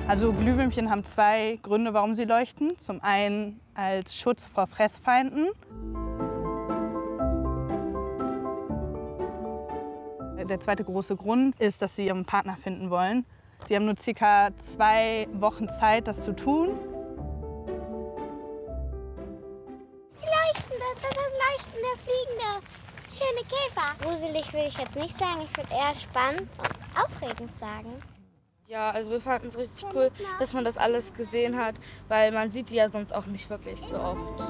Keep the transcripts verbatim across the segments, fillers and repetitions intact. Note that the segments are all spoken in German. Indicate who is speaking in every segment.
Speaker 1: Also Glühwürmchen haben zwei Gründe, warum sie leuchten. Zum einen als Schutz vor Fressfeinden. Der zweite große Grund ist, dass sie ihren Partner finden wollen. Sie haben nur circa zwei Wochen Zeit, das zu tun.
Speaker 2: Die leuchten, das ist das Leuchten der fliegende schöne Käfer. Gruselig würde ich jetzt nicht sagen, ich würde eher spannend und aufregend sagen.
Speaker 3: Ja, also wir fanden es richtig cool, dass man das alles gesehen hat, weil man sieht die ja sonst auch nicht wirklich so oft.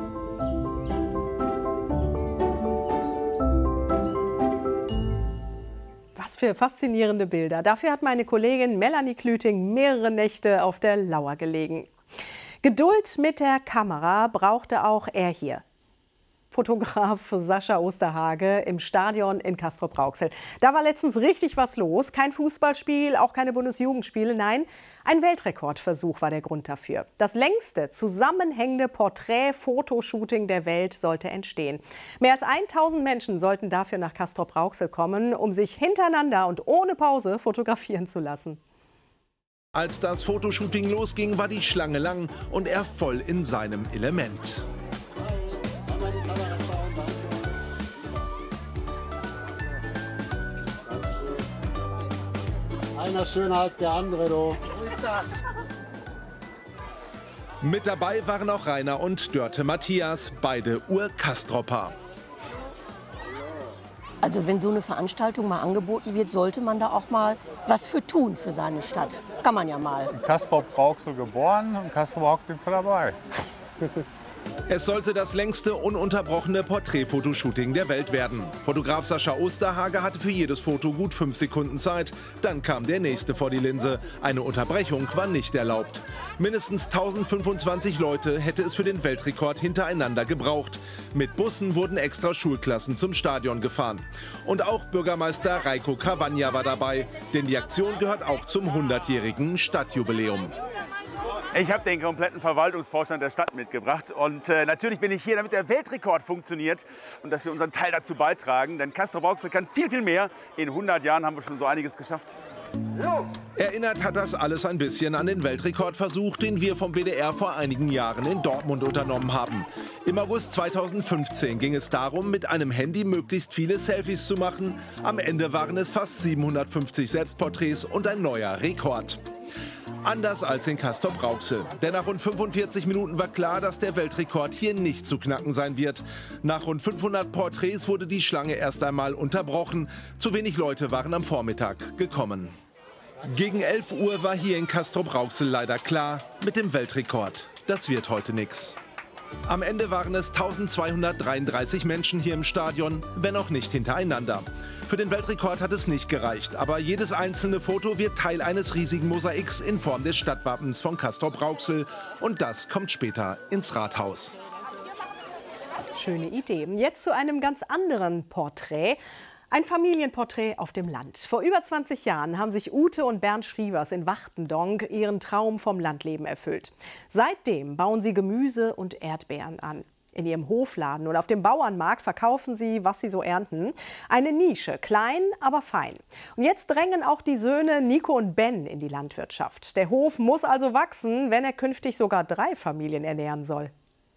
Speaker 4: Was für faszinierende Bilder. Dafür hat meine Kollegin Melanie Klüting mehrere Nächte auf der Lauer gelegen. Geduld mit der Kamera brauchte auch er hier. Fotograf Sascha Osterhage im Stadion in Castrop-Rauxel. Da war letztens richtig was los. Kein Fußballspiel, auch keine Bundesjugendspiele. Nein, ein Weltrekordversuch war der Grund dafür. Das längste zusammenhängende Porträt-Fotoshooting der Welt sollte entstehen. Mehr als tausend Menschen sollten dafür nach Castrop-Rauxel kommen, um sich hintereinander und ohne Pause fotografieren zu lassen.
Speaker 5: Als das Fotoshooting losging, war die Schlange lang und er voll in seinem Element.
Speaker 6: Einer schöner als der andere, du.
Speaker 5: So ist das. Mit dabei waren auch Rainer und Dörte Matthias, beide Ur-Castropper.
Speaker 7: Also wenn so eine Veranstaltung mal angeboten wird, sollte man da auch mal was für tun für seine Stadt. Kann man ja mal.
Speaker 8: In Castrop-Rauxel geboren und Castrop-Rauxel sind wir dabei.
Speaker 5: Es sollte das längste ununterbrochene Porträtfotoshooting der Welt werden. Fotograf Sascha Osterhage hatte für jedes Foto gut fünf Sekunden Zeit. Dann kam der nächste vor die Linse. Eine Unterbrechung war nicht erlaubt. Mindestens tausendfünfundzwanzig Leute hätte es für den Weltrekord hintereinander gebraucht. Mit Bussen wurden extra Schulklassen zum Stadion gefahren. Und auch Bürgermeister Reiko Cravagna war dabei, denn die Aktion gehört auch zum hundertjährigen Stadtjubiläum.
Speaker 9: Ich habe den kompletten Verwaltungsvorstand der Stadt mitgebracht und äh, natürlich bin ich hier, damit der Weltrekord funktioniert und dass wir unseren Teil dazu beitragen, denn Castrop-Rauxel kann viel, viel mehr. In hundert Jahren haben wir schon so einiges geschafft.
Speaker 5: Erinnert hat das alles ein bisschen an den Weltrekordversuch, den wir vom B D R vor einigen Jahren in Dortmund unternommen haben. Im August zweitausendfünfzehn ging es darum, mit einem Handy möglichst viele Selfies zu machen. Am Ende waren es fast siebenhundertfünfzig Selbstporträts und ein neuer Rekord. Anders als in Castrop-Rauxel. Denn nach rund fünfundvierzig Minuten war klar, dass der Weltrekord hier nicht zu knacken sein wird. Nach rund fünfhundert Porträts wurde die Schlange erst einmal unterbrochen. Zu wenig Leute waren am Vormittag gekommen. Gegen elf Uhr war hier in Castrop-Rauxel leider klar, mit dem Weltrekord, das wird heute nix. Am Ende waren es eintausendzweihundertdreiunddreißig Menschen hier im Stadion, wenn auch nicht hintereinander. Für den Weltrekord hat es nicht gereicht, aber jedes einzelne Foto wird Teil eines riesigen Mosaiks in Form des Stadtwappens von Castrop-Rauxel. Und das kommt später ins Rathaus.
Speaker 4: Schöne Idee. Jetzt zu einem ganz anderen Porträt. Ein Familienporträt auf dem Land. Vor über zwanzig Jahren haben sich Ute und Bernd Schrievers in Wachtendonk ihren Traum vom Landleben erfüllt. Seitdem bauen sie Gemüse und Erdbeeren an. In ihrem Hofladen und auf dem Bauernmarkt verkaufen sie, was sie so ernten. Eine Nische, klein, aber fein. Und jetzt drängen auch die Söhne Nico und Ben in die Landwirtschaft. Der Hof muss also wachsen, wenn er künftig sogar drei Familien ernähren soll.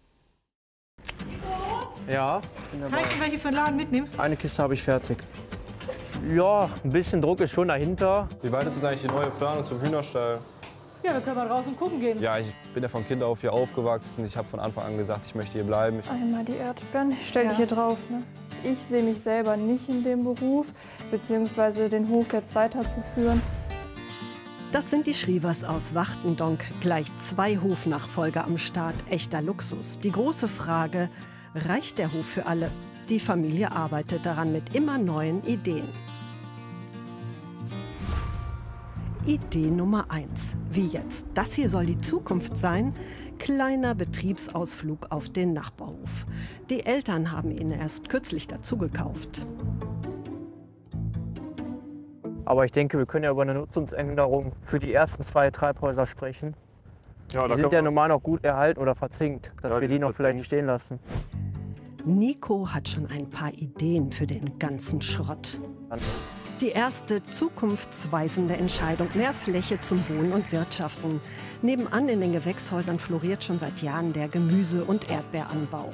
Speaker 10: Ja.
Speaker 11: Kann ich welche für den Laden mitnehmen?
Speaker 10: Eine Kiste habe ich fertig. Ja, ein bisschen Druck ist schon dahinter.
Speaker 12: Wie weit ist jetzt eigentlich die neue Planung zum Hühnerstall?
Speaker 11: Ja, wir können mal draußen gucken gehen.
Speaker 12: Ja, ich bin ja von Kind auf hier aufgewachsen. Ich habe von Anfang an gesagt, ich möchte hier bleiben.
Speaker 13: Einmal die Erdbeeren. Ich stelle dich hier drauf. Ne? Ich sehe mich selber nicht in dem Beruf, beziehungsweise den Hof jetzt weiterzuführen.
Speaker 14: Das sind die Schrievers aus Wachtendonk. Gleich zwei Hofnachfolger am Start. Echter Luxus. Die große Frage: Reicht der Hof für alle? Die Familie arbeitet daran mit immer neuen Ideen. Idee Nummer eins. Wie jetzt? Das hier soll die Zukunft sein? Kleiner Betriebsausflug auf den Nachbarhof. Die Eltern haben ihn erst kürzlich dazu gekauft.
Speaker 10: Aber ich denke, wir können ja über eine Nutzungsänderung für die ersten zwei Treibhäuser sprechen. Ja, die sind ja normal noch gut erhalten oder verzinkt, dass ja, wir die noch vielleicht stehen lassen.
Speaker 14: Nico hat schon ein paar Ideen für den ganzen Schrott. Die erste zukunftsweisende Entscheidung, mehr Fläche zum Wohnen und Wirtschaften. Nebenan in den Gewächshäusern floriert schon seit Jahren der Gemüse- und Erdbeeranbau.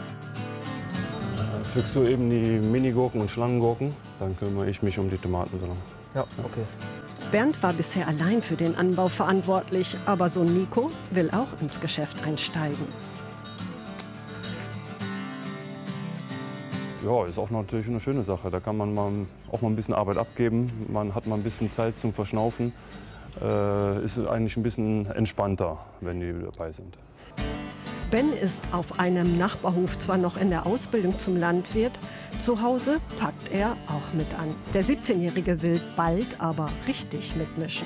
Speaker 15: Dann pflückst du eben die Minigurken und Schlangengurken, dann kümmere ich mich um die Tomaten.
Speaker 10: Ja, okay.
Speaker 14: Bernd war bisher allein für den Anbau verantwortlich, aber Sohn Nico will auch ins Geschäft einsteigen.
Speaker 15: Ja, ist auch natürlich eine schöne Sache. Da kann man mal, auch mal ein bisschen Arbeit abgeben. Man hat mal ein bisschen Zeit zum Verschnaufen. Äh, ist eigentlich ein bisschen entspannter, wenn die dabei sind.
Speaker 14: Ben ist auf einem Nachbarhof zwar noch in der Ausbildung zum Landwirt, zu Hause packt er auch mit an. Der siebzehnjährige will bald aber richtig mitmischen.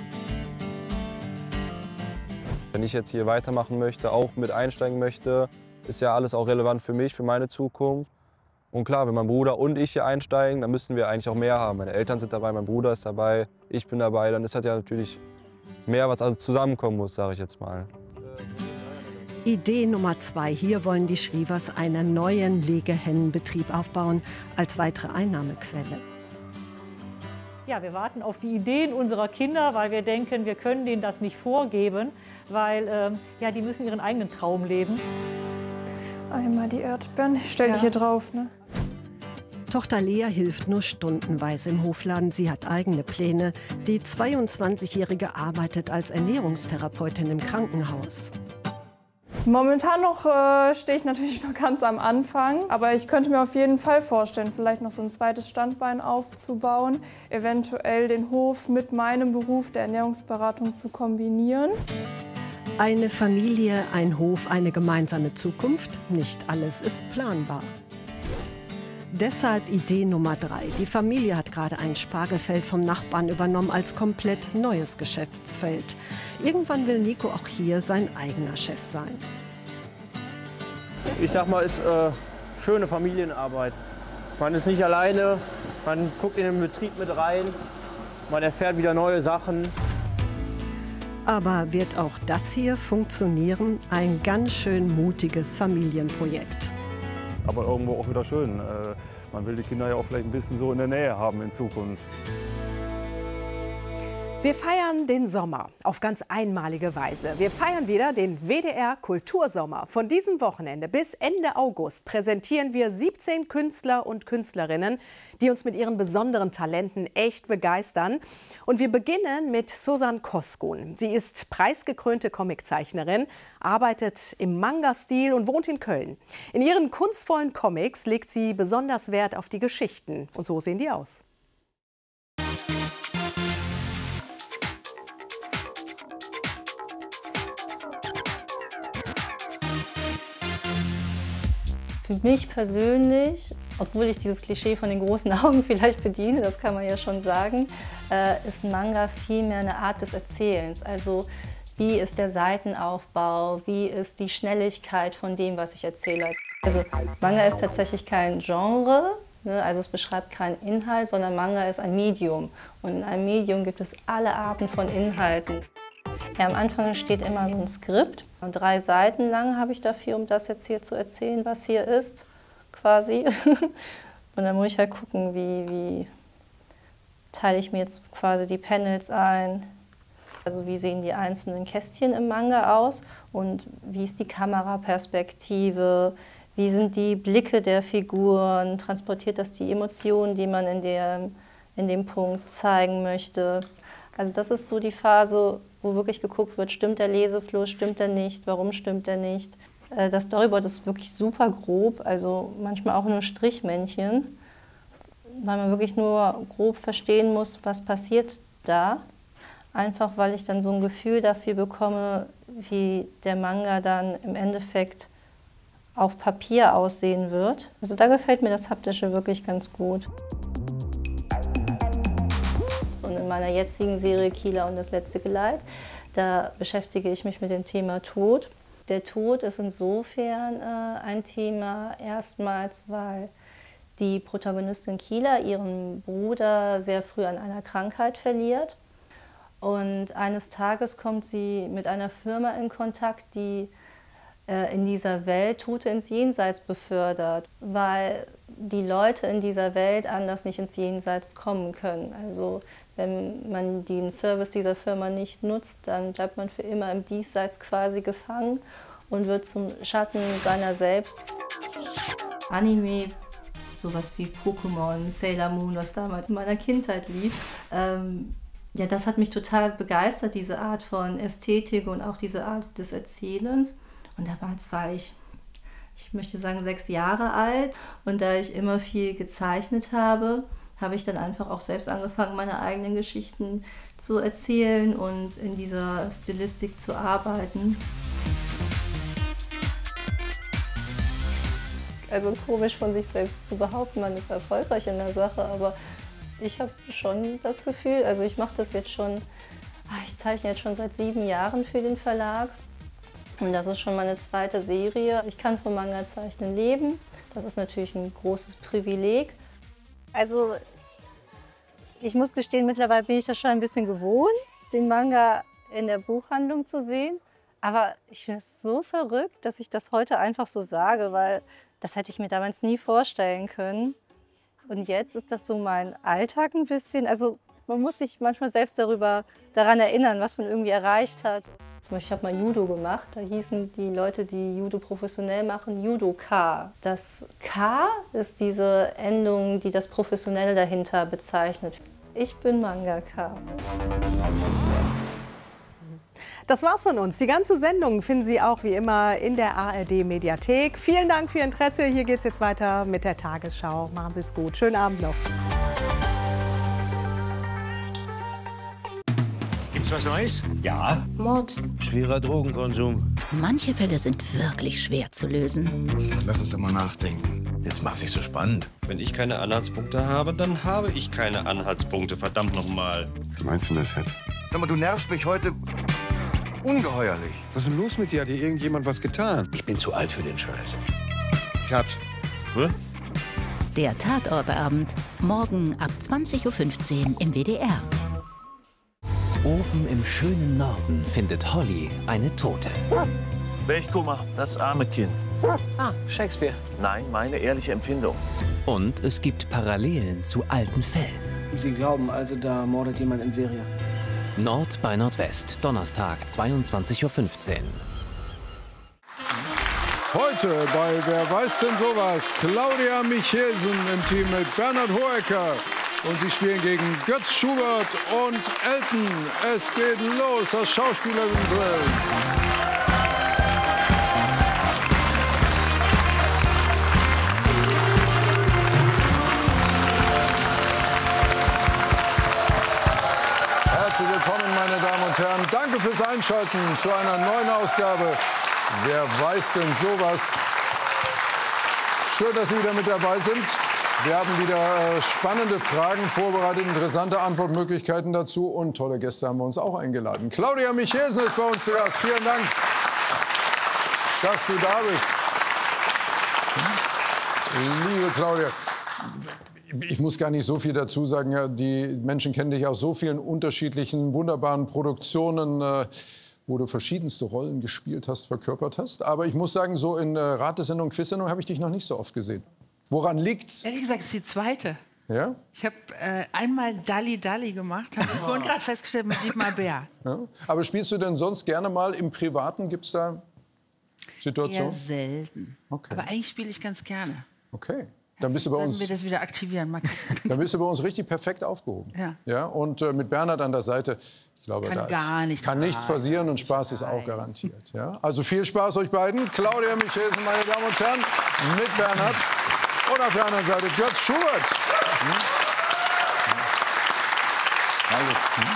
Speaker 12: Wenn ich jetzt hier weitermachen möchte, auch mit einsteigen möchte, ist ja alles auch relevant für mich, für meine Zukunft. Und klar, wenn mein Bruder und ich hier einsteigen, dann müssen wir eigentlich auch mehr haben. Meine Eltern sind dabei, mein Bruder ist dabei, ich bin dabei. Dann ist halt ja natürlich mehr, was also zusammenkommen muss, sage ich jetzt mal.
Speaker 14: Idee Nummer zwei. Hier wollen die Schrivers einen neuen Legehennenbetrieb aufbauen als weitere Einnahmequelle.
Speaker 11: Ja, wir warten auf die Ideen unserer Kinder, weil wir denken, wir können denen das nicht vorgeben, weil ähm, ja, die müssen ihren eigenen Traum leben.
Speaker 13: Einmal die Erdbeeren, ich stell dich
Speaker 11: Ja.
Speaker 13: hier drauf. Ne?
Speaker 14: Tochter Lea hilft nur stundenweise im Hofladen. Sie hat eigene Pläne. Die zweiundzwanzigjährige arbeitet als Ernährungstherapeutin im Krankenhaus.
Speaker 13: Momentan noch äh, stehe ich natürlich noch ganz am Anfang, aber ich könnte mir auf jeden Fall vorstellen, vielleicht noch so ein zweites Standbein aufzubauen, eventuell den Hof mit meinem Beruf der Ernährungsberatung zu kombinieren.
Speaker 14: Eine Familie, ein Hof, eine gemeinsame Zukunft. Nicht alles ist planbar. Deshalb Idee Nummer drei. Die Familie hat gerade ein Spargelfeld vom Nachbarn übernommen als komplett neues Geschäftsfeld. Irgendwann will Nico auch hier sein eigener Chef sein.
Speaker 10: Ich sag mal, es ist äh, schöne Familienarbeit. Man ist nicht alleine, man guckt in den Betrieb mit rein, man erfährt wieder neue Sachen.
Speaker 14: Aber wird auch das hier funktionieren? Ein ganz schön mutiges Familienprojekt.
Speaker 15: Aber irgendwo auch wieder schön. Äh, man will die Kinder ja auch vielleicht ein bisschen so in der Nähe haben in Zukunft.
Speaker 4: Wir feiern den Sommer auf ganz einmalige Weise. Wir feiern wieder den W D R Kultursommer. Von diesem Wochenende bis Ende August präsentieren wir siebzehn Künstler und Künstlerinnen, die uns mit ihren besonderen Talenten echt begeistern. Und wir beginnen mit Susan Koskun. Sie ist preisgekrönte Comiczeichnerin, arbeitet im Manga-Stil und wohnt in Köln. In ihren kunstvollen Comics legt sie besonders Wert auf die Geschichten. Und so sehen die aus.
Speaker 16: Für mich persönlich, obwohl ich dieses Klischee von den großen Augen vielleicht bediene, das kann man ja schon sagen, äh, ist Manga vielmehr eine Art des Erzählens. Also wie ist der Seitenaufbau, wie ist die Schnelligkeit von dem, was ich erzähle. Also Manga ist tatsächlich kein Genre, ne? Also es beschreibt keinen Inhalt, sondern Manga ist ein Medium. Und in einem Medium gibt es alle Arten von Inhalten. Ja, am Anfang steht immer so ein Skript. Und drei Seiten lang habe ich dafür, um das jetzt hier zu erzählen, was hier ist, quasi. Und dann muss ich halt gucken, wie, wie teile ich mir jetzt quasi die Panels ein. Also wie sehen die einzelnen Kästchen im Manga aus und wie ist die Kameraperspektive, wie sind die Blicke der Figuren, transportiert das die Emotionen, die man in, der, in dem Punkt zeigen möchte. Also das ist so die Phase, wo wirklich geguckt wird, stimmt der Lesefluss, stimmt er nicht, warum stimmt er nicht. Das Storyboard ist wirklich super grob, also manchmal auch nur Strichmännchen, weil man wirklich nur grob verstehen muss, was passiert da. Einfach weil ich dann so ein Gefühl dafür bekomme, wie der Manga dann im Endeffekt auf Papier aussehen wird. Also da gefällt mir das Haptische wirklich ganz gut. Und in meiner jetzigen Serie Kila und das letzte Geleit, da beschäftige ich mich mit dem Thema Tod. Der Tod ist insofern äh, ein Thema, erstmals, weil die Protagonistin Kila ihren Bruder sehr früh an einer Krankheit verliert. Und eines Tages kommt sie mit einer Firma in Kontakt, die äh, in dieser Welt Tote ins Jenseits befördert, weil die Leute in dieser Welt anders nicht ins Jenseits kommen können. Also wenn man den Service dieser Firma nicht nutzt, dann bleibt man für immer im Diesseits quasi gefangen und wird zum Schatten seiner selbst. Anime, sowas wie Pokémon, Sailor Moon, was damals in meiner Kindheit lief, ähm, ja, das hat mich total begeistert, diese Art von Ästhetik und auch diese Art des Erzählens. Und damals war ich, ich möchte sagen, sechs Jahre alt. Und da ich immer viel gezeichnet habe, habe ich dann einfach auch selbst angefangen, meine eigenen Geschichten zu erzählen und in dieser Stilistik zu arbeiten. Also komisch von sich selbst zu behaupten, man ist erfolgreich in der Sache, aber ich habe schon das Gefühl, also ich mache das jetzt schon, ich zeichne jetzt schon seit sieben Jahren für den Verlag und das ist schon meine zweite Serie. Ich kann vom Manga-Zeichnen leben, das ist natürlich ein großes Privileg. Also ich muss gestehen, mittlerweile bin ich das schon ein bisschen gewohnt, den Manga in der Buchhandlung zu sehen, aber ich finde es so verrückt, dass ich das heute einfach so sage, weil das hätte ich mir damals nie vorstellen können. Und jetzt ist das so mein Alltag ein bisschen. Also man muss sich manchmal selbst darüber daran erinnern, was man irgendwie erreicht hat. Zum Beispiel, ich habe mal Judo gemacht. Da hießen die Leute, die Judo professionell machen, Judoka. Das K ist diese Endung, die das Professionelle dahinter bezeichnet. Ich bin Mangaka.
Speaker 4: Das war's von uns. Die ganze Sendung finden Sie auch wie immer in der A R D-Mediathek. Vielen Dank für Ihr Interesse. Hier geht's jetzt weiter mit der Tagesschau. Machen Sie es gut. Schönen Abend noch.
Speaker 17: Gibt's was Neues? Ja.
Speaker 18: Mord.
Speaker 17: Schwerer Drogenkonsum.
Speaker 18: Manche Fälle sind wirklich schwer zu lösen.
Speaker 17: Lass uns doch mal nachdenken. Jetzt macht sich so spannend.
Speaker 19: Wenn ich keine Anhaltspunkte habe, dann habe ich keine Anhaltspunkte. Verdammt nochmal.
Speaker 17: Wie meinst du das jetzt? Sag mal, du nervst mich heute ungeheuerlich. Was ist denn los mit dir? Hat dir irgendjemand was getan?
Speaker 19: Ich bin zu alt für den Scheiß.
Speaker 17: Ich hab's.
Speaker 19: Hm?
Speaker 18: Der Tatortabend. Morgen ab zwanzig Uhr fünfzehn im W D R.
Speaker 20: Oben im schönen Norden findet Holly eine Tote.
Speaker 21: Welchkummer, das arme Kind.
Speaker 20: Ah, Shakespeare.
Speaker 21: Nein, meine ehrliche Empfindung.
Speaker 20: Und es gibt Parallelen zu alten Fällen.
Speaker 22: Sie glauben also, da mordet jemand in Serie?
Speaker 20: Nord bei Nordwest, Donnerstag, zweiundzwanzig Uhr fünfzehn.
Speaker 23: Heute bei Wer weiß denn sowas? Claudia Michelsen im Team mit Bernhard Hoecker. Und sie spielen gegen Götz Schubert und Elton. Es geht los, das Schauspielerinnen-Duell. Herzlich willkommen, meine Damen und Herren. Danke fürs Einschalten zu einer neuen Ausgabe. Wer weiß denn sowas? Schön, dass Sie wieder mit dabei sind. Wir haben wieder äh, spannende Fragen vorbereitet, interessante Antwortmöglichkeiten dazu und tolle Gäste haben wir uns auch eingeladen. Claudia Michelsen ist bei uns zu Gast. Vielen Dank, dass du da bist. Liebe Claudia, ich muss gar nicht so viel dazu sagen. Die Menschen kennen dich aus so vielen unterschiedlichen, wunderbaren Produktionen, äh, wo du verschiedenste Rollen gespielt hast, verkörpert hast. Aber ich muss sagen, so in äh, Ratesendung, Quizsendung habe ich dich noch nicht so oft gesehen. Woran liegt's?
Speaker 24: Ehrlich gesagt, es ist die zweite.
Speaker 23: Ja?
Speaker 24: Ich habe äh, einmal Dalli Dalli gemacht, habe ich vorhin gerade festgestellt mit Dietmar Bär.
Speaker 23: Ja? Aber spielst du denn sonst gerne mal im Privaten? Gibt es da Situationen?
Speaker 24: Eher selten.
Speaker 23: Okay.
Speaker 24: Aber eigentlich spiele ich ganz gerne.
Speaker 23: Okay. Dann bist du bei
Speaker 24: Sollten
Speaker 23: uns.
Speaker 24: wir das wieder aktivieren, Max?
Speaker 23: Dann bist du bei uns richtig perfekt aufgehoben.
Speaker 24: Ja.
Speaker 23: Ja? Und äh, mit Bernhard an der Seite, ich glaube,
Speaker 24: Kann
Speaker 23: da
Speaker 24: gar
Speaker 23: ist,
Speaker 24: nichts
Speaker 23: kann nichts passieren und Spaß ist auch garantiert. Ja? Also viel Spaß euch beiden. Claudia Michelsen, meine Damen und Herren, mit Bernhard. Und auf der anderen Seite Götz Schubert. Hm? Hallo. Hm?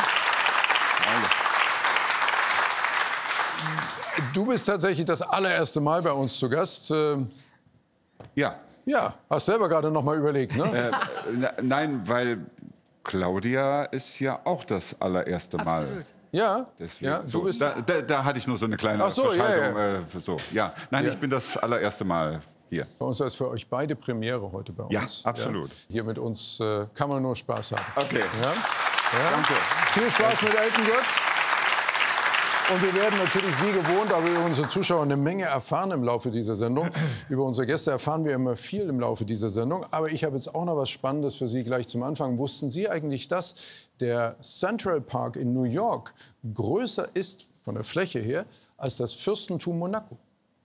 Speaker 23: Hallo. Du bist tatsächlich das allererste Mal bei uns zu Gast. Ähm,
Speaker 25: ja.
Speaker 23: Ja, hast selber gerade noch mal überlegt, ne?
Speaker 25: Äh, na, nein, weil Claudia ist ja auch das allererste Mal.
Speaker 23: Absolut. Ja,
Speaker 25: Deswegen,
Speaker 23: ja, du
Speaker 25: so,
Speaker 23: bist
Speaker 25: da, da, da hatte ich nur so eine kleine
Speaker 23: Ach so,
Speaker 25: Verschaltung.
Speaker 23: ja, ja.
Speaker 25: Äh, so, ja. Nein,
Speaker 23: Ja.
Speaker 25: ich bin das allererste Mal hier.
Speaker 23: Bei uns ist es für euch beide Premiere heute bei uns.
Speaker 25: Ja, absolut.
Speaker 23: Ja. Hier mit uns äh, kann man nur Spaß haben.
Speaker 25: Okay.
Speaker 23: Ja? Ja?
Speaker 25: Danke.
Speaker 23: Viel Spaß mit Elton Götz. Und wir werden natürlich wie gewohnt, aber über unsere Zuschauer eine Menge erfahren im Laufe dieser Sendung. Über unsere Gäste erfahren wir immer viel im Laufe dieser Sendung. Aber ich habe jetzt auch noch was Spannendes für Sie gleich zum Anfang. Wussten Sie eigentlich, dass der Central Park in New York größer ist, von der Fläche her, als das Fürstentum Monaco?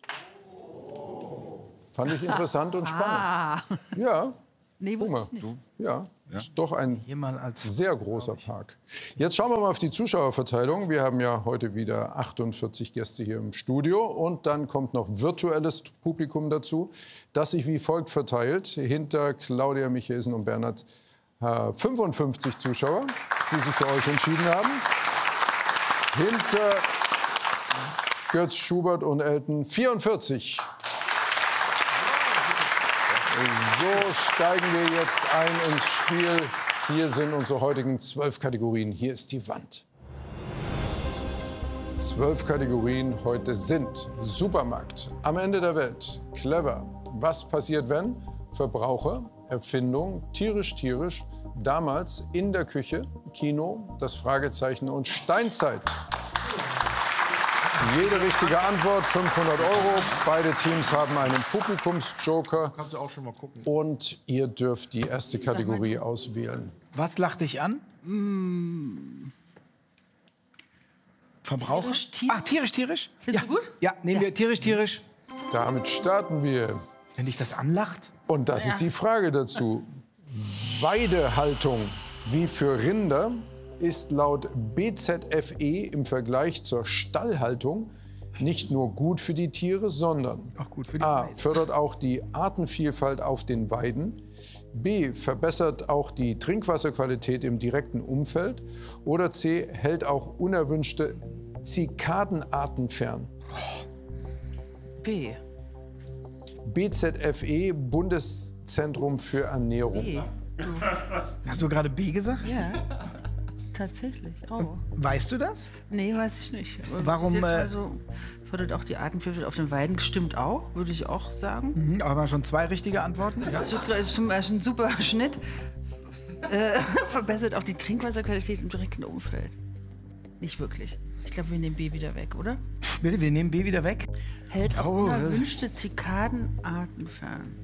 Speaker 23: Fand ich interessant und spannend.
Speaker 24: Ah.
Speaker 23: Ja.
Speaker 24: Nee,
Speaker 23: Guck mal.
Speaker 24: ich nicht.
Speaker 23: Ja, ist doch ein sehr großer Park. Jetzt schauen wir mal auf die Zuschauerverteilung. Wir haben ja heute wieder achtundvierzig Gäste hier im Studio. Und dann kommt noch virtuelles Publikum dazu, das sich wie folgt verteilt. Hinter Claudia Michaelsen und Bernhard äh, fünfundfünfzig Zuschauer, die sich für euch entschieden haben. Hinter Götz Schubert und Elton vierundvierzig. So steigen wir jetzt ein ins Spiel. Hier sind unsere heutigen zwölf Kategorien. Hier ist die Wand. Zwölf Kategorien heute sind Supermarkt, am Ende der Welt, clever, was passiert wenn, Verbraucher, Erfindung, tierisch tierisch, damals in der Küche, Kino, das Fragezeichen und Steinzeit. Jede richtige Antwort, fünfhundert Euro. Beide Teams haben einen Publikumsjoker.
Speaker 1: Kannst du auch schon mal gucken.
Speaker 23: Und ihr dürft die erste Kategorie auswählen.
Speaker 1: Was lacht dich an? Mm. Verbraucher?
Speaker 24: Tierisch, tierisch?
Speaker 1: Ach, tierisch, tierisch?
Speaker 24: Findest
Speaker 1: ja.
Speaker 24: du gut?
Speaker 1: Ja, nehmen
Speaker 24: Ja.
Speaker 1: wir tierisch, tierisch.
Speaker 23: Damit starten wir.
Speaker 1: Wenn dich das anlacht?
Speaker 23: Und das
Speaker 24: Ja.
Speaker 23: ist die Frage dazu. Weidehaltung, wie für Rinder, ist laut B Z F E im Vergleich zur Stallhaltung nicht nur gut für die Tiere, sondern
Speaker 1: auch gut für die
Speaker 23: A.
Speaker 1: Weide.
Speaker 23: fördert auch die Artenvielfalt auf den Weiden, B. verbessert auch die Trinkwasserqualität im direkten Umfeld oder C. hält auch unerwünschte Zikadenarten fern.
Speaker 24: B.
Speaker 23: B Z F E, Bundeszentrum für Ernährung.
Speaker 24: B.
Speaker 1: Hast du gerade B gesagt?
Speaker 24: Ja. Tatsächlich. Oh.
Speaker 1: Weißt du das?
Speaker 24: Nee, weiß ich nicht. Aber
Speaker 1: Warum,
Speaker 24: bis jetzt
Speaker 1: äh,
Speaker 24: Also, fördert auch die Artenvielfalt auf den Weiden. Stimmt auch, würde ich auch sagen.
Speaker 1: Mhm, aber waren schon zwei richtige Antworten.
Speaker 24: Das ist so- ist zum Beispiel ein super Schnitt. Äh, verbessert auch die Trinkwasserqualität im direkten Umfeld. Nicht wirklich. Ich glaube, wir nehmen B wieder weg, oder?
Speaker 1: Bitte, wir nehmen B wieder weg.
Speaker 24: Hält auch
Speaker 1: Oh,
Speaker 24: unerwünschte Zikadenarten fern.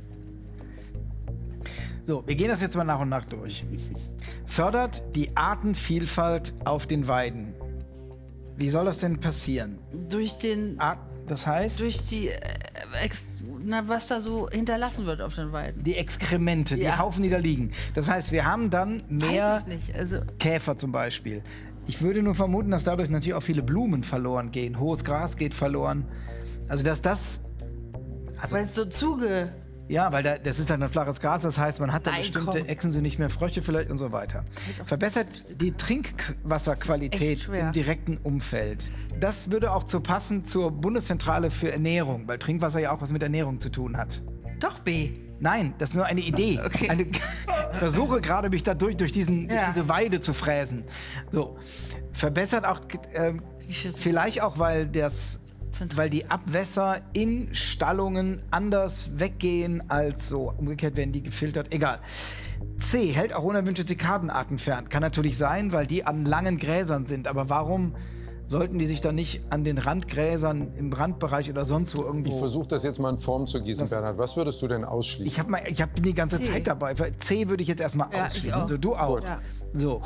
Speaker 1: So, wir gehen das jetzt mal nach und nach durch. Fördert die Artenvielfalt auf den Weiden. Wie soll das denn passieren?
Speaker 24: Durch den.
Speaker 1: Art, das heißt?
Speaker 24: Durch die. Äh, Ex, na, was da so hinterlassen wird auf den Weiden.
Speaker 1: Die Exkremente, die
Speaker 24: Ja.
Speaker 1: Haufen, die da liegen. Das heißt, wir haben dann mehr
Speaker 24: Weiß ich nicht. Also,
Speaker 1: Käfer zum Beispiel. Ich würde nur vermuten, dass dadurch natürlich auch viele Blumen verloren gehen. Hohes Gras geht verloren. Also, dass das. Also,
Speaker 24: weil es so zuge.
Speaker 1: ja, weil da, das ist dann ein flaches Gras, das heißt, man hat da
Speaker 24: Nein,
Speaker 1: bestimmte
Speaker 24: komm.
Speaker 1: Echsen, sind nicht mehr Frösche vielleicht und so weiter. Verbessert die Trinkwasserqualität
Speaker 24: Echt schwer.
Speaker 1: im direkten Umfeld. Das würde auch zu passen zur Bundeszentrale für Ernährung, weil Trinkwasser ja auch was mit Ernährung zu tun hat.
Speaker 24: Doch B.
Speaker 1: Nein, das ist nur eine Idee.
Speaker 24: Okay.
Speaker 1: Eine, ich versuche gerade, mich da durch, durch, diesen, durch
Speaker 24: Ja.
Speaker 1: diese Weide zu fräsen. So. Verbessert auch, ähm, vielleicht auch, weil das weil die Abwässer in Stallungen anders weggehen als so. Umgekehrt werden die gefiltert. Egal. C. Hält auch unerwünschte Zikadenarten fern. Kann natürlich sein, weil die an langen Gräsern sind. Aber warum sollten die sich dann nicht an den Randgräsern im Randbereich oder sonst wo irgendwo...
Speaker 23: Ich versuche das jetzt mal in Form zu gießen,
Speaker 1: Das-
Speaker 23: Bernhard. Was würdest du denn ausschließen?
Speaker 1: Ich habe ich hab die ganze
Speaker 24: C.
Speaker 1: Zeit dabei. C würde ich jetzt erstmal
Speaker 24: Ja, ich
Speaker 1: ausschließen.
Speaker 24: auch.
Speaker 1: So, du auch.
Speaker 24: Ja.
Speaker 1: So.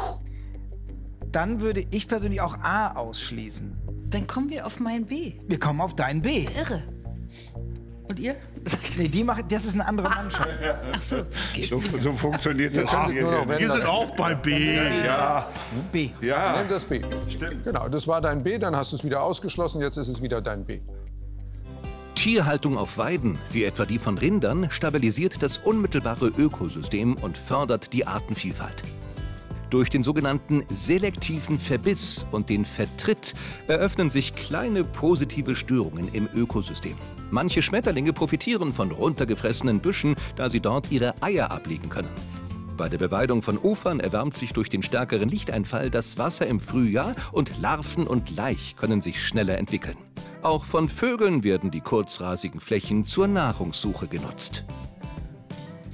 Speaker 1: Dann würde ich persönlich auch A ausschließen.
Speaker 24: Dann kommen wir auf mein B.
Speaker 1: Wir kommen auf dein B.
Speaker 24: Irre. Und ihr?
Speaker 1: Nee, die machen, das ist eine andere Mannschaft.
Speaker 24: Ach so. Okay.
Speaker 25: So, so funktioniert das
Speaker 23: könntet nur noch, wenn
Speaker 25: hier.
Speaker 23: das-
Speaker 1: auch bei B.
Speaker 25: Ja,
Speaker 1: B.
Speaker 25: ja.
Speaker 23: Nimm das B.
Speaker 25: Stimmt.
Speaker 23: Genau, das war dein B, dann hast du es wieder ausgeschlossen, jetzt ist es wieder dein B.
Speaker 2: Tierhaltung auf Weiden, wie etwa die von Rindern, stabilisiert das unmittelbare Ökosystem und fördert die Artenvielfalt. Durch den sogenannten selektiven Verbiss und den Vertritt eröffnen sich kleine positive Störungen im Ökosystem. Manche Schmetterlinge profitieren von runtergefressenen Büschen, da sie dort ihre Eier ablegen können. Bei der Beweidung von Ufern erwärmt sich durch den stärkeren Lichteinfall das Wasser im Frühjahr und Larven und Laich können sich schneller entwickeln. Auch von Vögeln werden die kurzrasigen Flächen zur Nahrungssuche genutzt.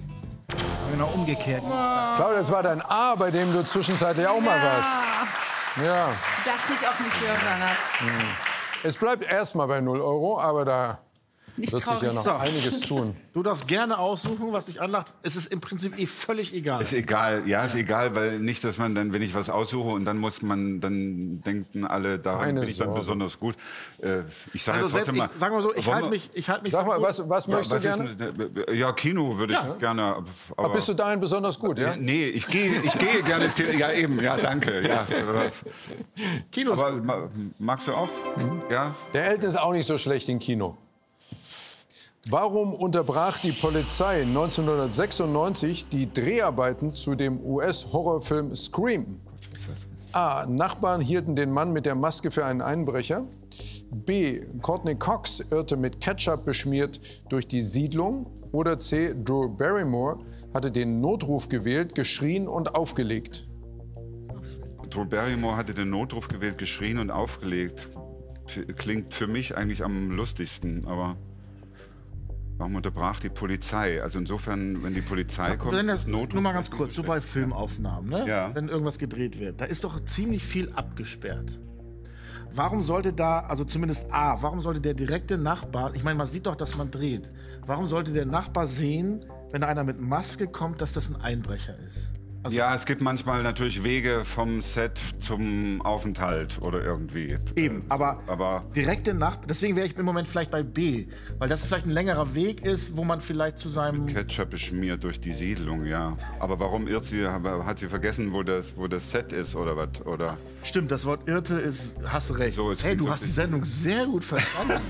Speaker 1: Genau umgekehrt.
Speaker 23: Claudia, das war dein A, bei dem du zwischenzeitlich auch mal warst. Ja.
Speaker 24: Du darfst nicht auf mich hören, Bernhard.
Speaker 23: Hm. Es bleibt erstmal bei null Euro, aber da
Speaker 24: Nicht
Speaker 23: wird sich ja noch
Speaker 3: So.
Speaker 23: einiges tun.
Speaker 3: Du darfst gerne aussuchen, was dich anlacht. Es ist im Prinzip eh völlig egal.
Speaker 25: Ist egal, ja, ist egal, weil nicht, dass man dann, wenn ich was aussuche und dann muss man, dann denken alle, daran
Speaker 23: Keine
Speaker 25: bin ich dann
Speaker 23: Sorge.
Speaker 25: besonders gut. Äh, ich sage
Speaker 3: Also
Speaker 25: ja trotzdem
Speaker 3: selbst, ich, sagen wir so, ich
Speaker 25: wollen
Speaker 3: halte
Speaker 25: wir-
Speaker 3: mich, ich halte mich.
Speaker 23: Sag mal,
Speaker 3: für-
Speaker 23: was, was
Speaker 25: Ja,
Speaker 23: möchtest
Speaker 25: was
Speaker 23: du
Speaker 25: ist
Speaker 23: gerne?
Speaker 25: denn- ja, Kino würde ich
Speaker 3: Ja.
Speaker 25: gerne.
Speaker 23: Aber
Speaker 25: Aber
Speaker 23: bist du dahin besonders gut, ja?
Speaker 25: Äh, Nee, ich gehe, ich gehe gerne ins Kino. Ja, eben, ja, danke. Ja.
Speaker 3: Kino ist
Speaker 25: Aber
Speaker 3: gut.
Speaker 25: ma- magst du auch? Ja.
Speaker 23: Der Elton ist auch nicht so schlecht im Kino. Warum unterbrach die Polizei neunzehnhundertsechsundneunzig die Dreharbeiten zu dem U S-Horrorfilm Scream? A. Nachbarn hielten den Mann mit der Maske für einen Einbrecher. B. Courtney Cox irrte mit Ketchup beschmiert durch die Siedlung. Oder C. Drew Barrymore hatte den Notruf gewählt, geschrien und aufgelegt.
Speaker 25: Drew Barrymore hatte den Notruf gewählt, geschrien und aufgelegt. F- Klingt für mich eigentlich am lustigsten, aber warum unterbrach die Polizei? Also insofern, wenn die Polizei kommt,
Speaker 3: Wenn das,
Speaker 25: ist Notruf
Speaker 3: nur mal ganz kurz, so bei Filmaufnahmen, ne?
Speaker 25: Ja.
Speaker 3: Wenn irgendwas gedreht wird, da ist doch ziemlich viel abgesperrt. Warum sollte da, also zumindest A, warum sollte der direkte Nachbar, ich meine, man sieht doch, dass man dreht, warum sollte der Nachbar sehen, wenn da einer mit Maske kommt, dass das ein Einbrecher ist? Also
Speaker 25: ja, es gibt manchmal natürlich Wege vom Set zum Aufenthalt oder irgendwie.
Speaker 3: Eben, aber,
Speaker 25: aber
Speaker 3: direkte Nachbar, deswegen wäre ich im Moment vielleicht bei B, weil das vielleicht ein längerer Weg ist, wo man vielleicht zu seinem...
Speaker 25: Ketchup beschmiert durch die Siedlung, ja. Aber warum irrt sie? Hat sie vergessen, wo das, wo das Set ist oder was? Oder?
Speaker 3: Stimmt, das Wort irrte ist, hast du recht.
Speaker 25: So, es
Speaker 3: hey,
Speaker 25: klingt
Speaker 3: du
Speaker 25: so
Speaker 3: hast
Speaker 25: ein
Speaker 3: die Sendung sehr gut verstanden.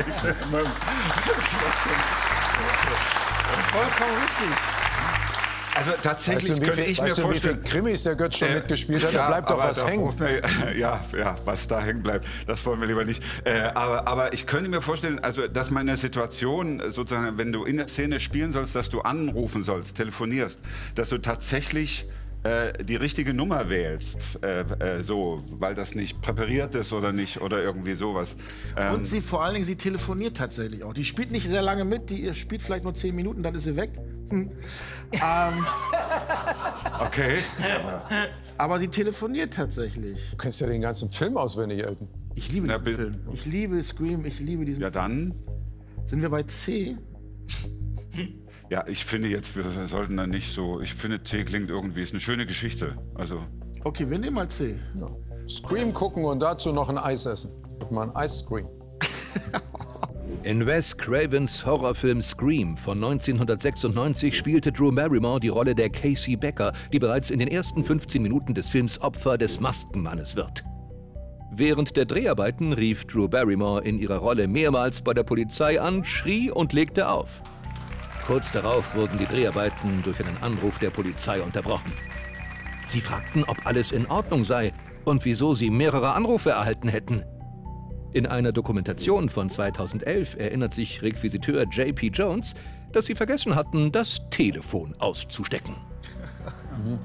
Speaker 3: Vollkommen richtig.
Speaker 25: Also tatsächlich
Speaker 23: Weißt du, wie
Speaker 25: könnte
Speaker 23: viel-
Speaker 25: ich mir
Speaker 23: weißt du, wie
Speaker 25: vorstellen,
Speaker 23: viele Krimis der Götz schon
Speaker 25: Äh,
Speaker 23: mitgespielt hat? Da
Speaker 25: ja,
Speaker 23: bleibt doch
Speaker 25: aber
Speaker 23: was
Speaker 25: da
Speaker 23: hängen.
Speaker 25: braucht man- Ja, ja, was da hängen bleibt, das wollen wir lieber nicht. Äh, aber, aber ich könnte mir vorstellen, also, dass man in der Situation, sozusagen, wenn du in der Szene spielen sollst, dass du anrufen sollst, telefonierst, dass du tatsächlich äh, die richtige Nummer wählst, äh, äh, so, weil das nicht präpariert ist oder nicht oder irgendwie sowas. Ähm,
Speaker 3: Und sie vor allen Dingen, sie telefoniert tatsächlich auch. Die spielt nicht sehr lange mit, die spielt vielleicht nur zehn Minuten, dann ist sie weg. Hm. ähm,
Speaker 25: okay.
Speaker 3: Aber sie telefoniert tatsächlich.
Speaker 23: Du kennst ja den ganzen Film auswendig, Elton.
Speaker 3: Ich liebe diesen Film. Ich liebe Scream, ich liebe diesen
Speaker 25: Ja, dann?
Speaker 3: Sind wir bei C?
Speaker 25: Ja, ich finde jetzt, wir sollten da nicht so. Ich finde, C klingt irgendwie, ist eine schöne Geschichte. Also.
Speaker 3: Okay, wir nehmen mal C.
Speaker 23: Ja. Scream gucken und dazu noch ein Eis essen. Wird mal ein Ice Scream.
Speaker 2: In Wes Cravens Horrorfilm Scream von neunzehnhundertsechsundneunzig spielte Drew Barrymore die Rolle der Casey Becker, die bereits in den ersten fünfzehn Minuten des Films Opfer des Maskenmannes wird. Während der Dreharbeiten rief Drew Barrymore in ihrer Rolle mehrmals bei der Polizei an, schrie und legte auf. Kurz darauf wurden die Dreharbeiten durch einen Anruf der Polizei unterbrochen. Sie fragten, ob alles in Ordnung sei und wieso sie mehrere Anrufe erhalten hätten. In einer Dokumentation von zweitausendelf erinnert sich Requisiteur J P Jones, dass sie vergessen hatten, das Telefon auszustecken.
Speaker 23: Mhm.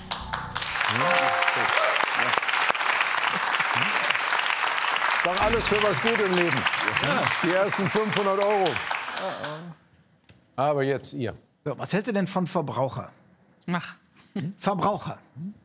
Speaker 23: Sag alles für was gut im Leben. Die ersten fünfhundert Euro. Aber jetzt ihr.
Speaker 1: So, was hältst du denn von Verbraucher?
Speaker 24: Mach.
Speaker 1: Verbraucher.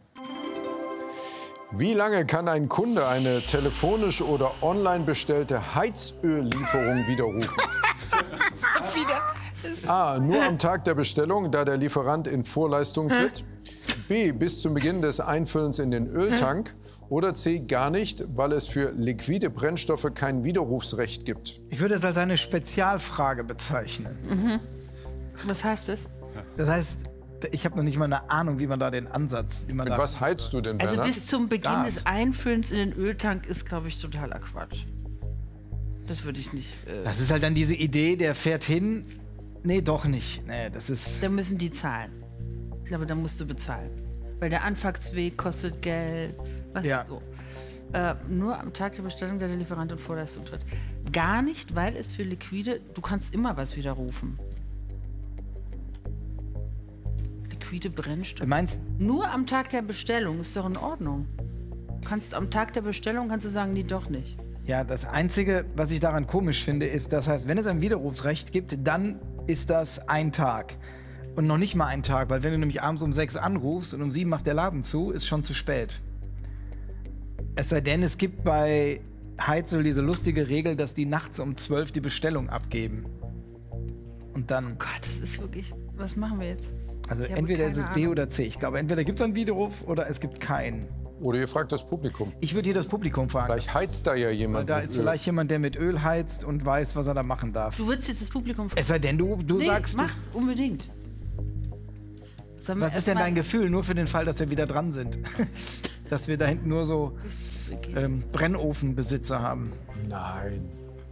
Speaker 23: Wie lange kann ein Kunde eine telefonisch oder online bestellte Heizöllieferung widerrufen?
Speaker 24: Wieder.
Speaker 23: A. Nur am Tag der Bestellung, da der Lieferant in Vorleistung tritt. B. Bis zum Beginn des Einfüllens in den Öltank. Oder C. Gar nicht, weil es für liquide Brennstoffe kein Widerrufsrecht gibt.
Speaker 1: Ich würde es als eine Spezialfrage bezeichnen.
Speaker 24: Mhm. Was heißt das?
Speaker 1: Das heißt, ich habe noch nicht mal eine Ahnung, wie man da den Ansatz... Wie man
Speaker 23: Mit
Speaker 1: da
Speaker 23: was heizt du denn,
Speaker 24: Also
Speaker 23: Bernhard?
Speaker 24: bis zum Beginn
Speaker 1: Gas.
Speaker 24: des Einfüllens in den Öltank ist, glaube ich, totaler Quatsch. Das würde ich nicht... Äh,
Speaker 1: Das ist halt dann diese Idee, der fährt hin... Nee, doch nicht. Nee, das ist...
Speaker 24: da müssen die zahlen. Ich glaube, da musst du bezahlen. Weil der Anfahrtsweg kostet Geld. Was
Speaker 1: Ja.
Speaker 24: so. Äh, nur am Tag der Bestellung, da der Lieferant in Vorleistung tritt. Gar nicht, weil es für liquide... Du kannst immer was widerrufen. Liquide Brennstoffe.
Speaker 1: Du meinst...
Speaker 24: Nur am Tag der Bestellung ist doch in Ordnung. Du kannst am Tag der Bestellung kannst du sagen, nee, doch nicht.
Speaker 1: Ja, das Einzige, was ich daran komisch finde, ist, das heißt, wenn es ein Widerrufsrecht gibt, dann ist das ein Tag. Und noch nicht mal ein Tag, weil wenn du nämlich abends um sechs anrufst und um sieben macht der Laden zu, ist schon zu spät. Es sei denn, es gibt bei Heizöl diese lustige Regel, dass die nachts um zwölf die Bestellung abgeben. Und dann...
Speaker 24: Oh Gott, das ist wirklich... Was machen wir jetzt?
Speaker 1: Also
Speaker 24: Ich habe
Speaker 1: entweder
Speaker 24: keine
Speaker 1: ist es B
Speaker 24: Ahnung.
Speaker 1: oder C. Ich glaube, entweder gibt es einen Widerruf oder es gibt keinen.
Speaker 23: Oder ihr fragt das Publikum.
Speaker 1: Ich würde hier das Publikum fragen.
Speaker 23: Vielleicht heizt da ja
Speaker 1: Weil
Speaker 23: jemand.
Speaker 1: da
Speaker 23: mit
Speaker 1: ist
Speaker 23: Öl.
Speaker 1: vielleicht jemand, der mit Öl heizt und weiß, was er da machen darf.
Speaker 24: Du würdest jetzt das Publikum fragen.
Speaker 1: Es sei denn, du, du
Speaker 24: nee,
Speaker 1: sagst...
Speaker 24: mach, unbedingt. Sollen wir
Speaker 1: Was ist
Speaker 24: erst
Speaker 1: denn
Speaker 24: mal-
Speaker 1: dein Gefühl, nur für den Fall, dass wir wieder dran sind? Dass wir da hinten nur so ähm, Brennofenbesitzer haben.
Speaker 23: Nein.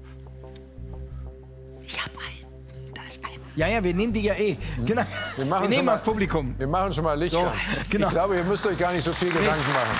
Speaker 24: Ich hab einen. Da ist einer.
Speaker 1: Ja, ja, wir nehmen die ja eh. Genau.
Speaker 23: Wir, machen
Speaker 1: wir
Speaker 23: schon
Speaker 1: nehmen
Speaker 23: mal,
Speaker 1: das Publikum.
Speaker 23: Wir machen schon mal Licht
Speaker 1: So,
Speaker 23: an.
Speaker 1: genau.
Speaker 23: Ich glaube, ihr müsst euch gar nicht so viel Gedanken machen.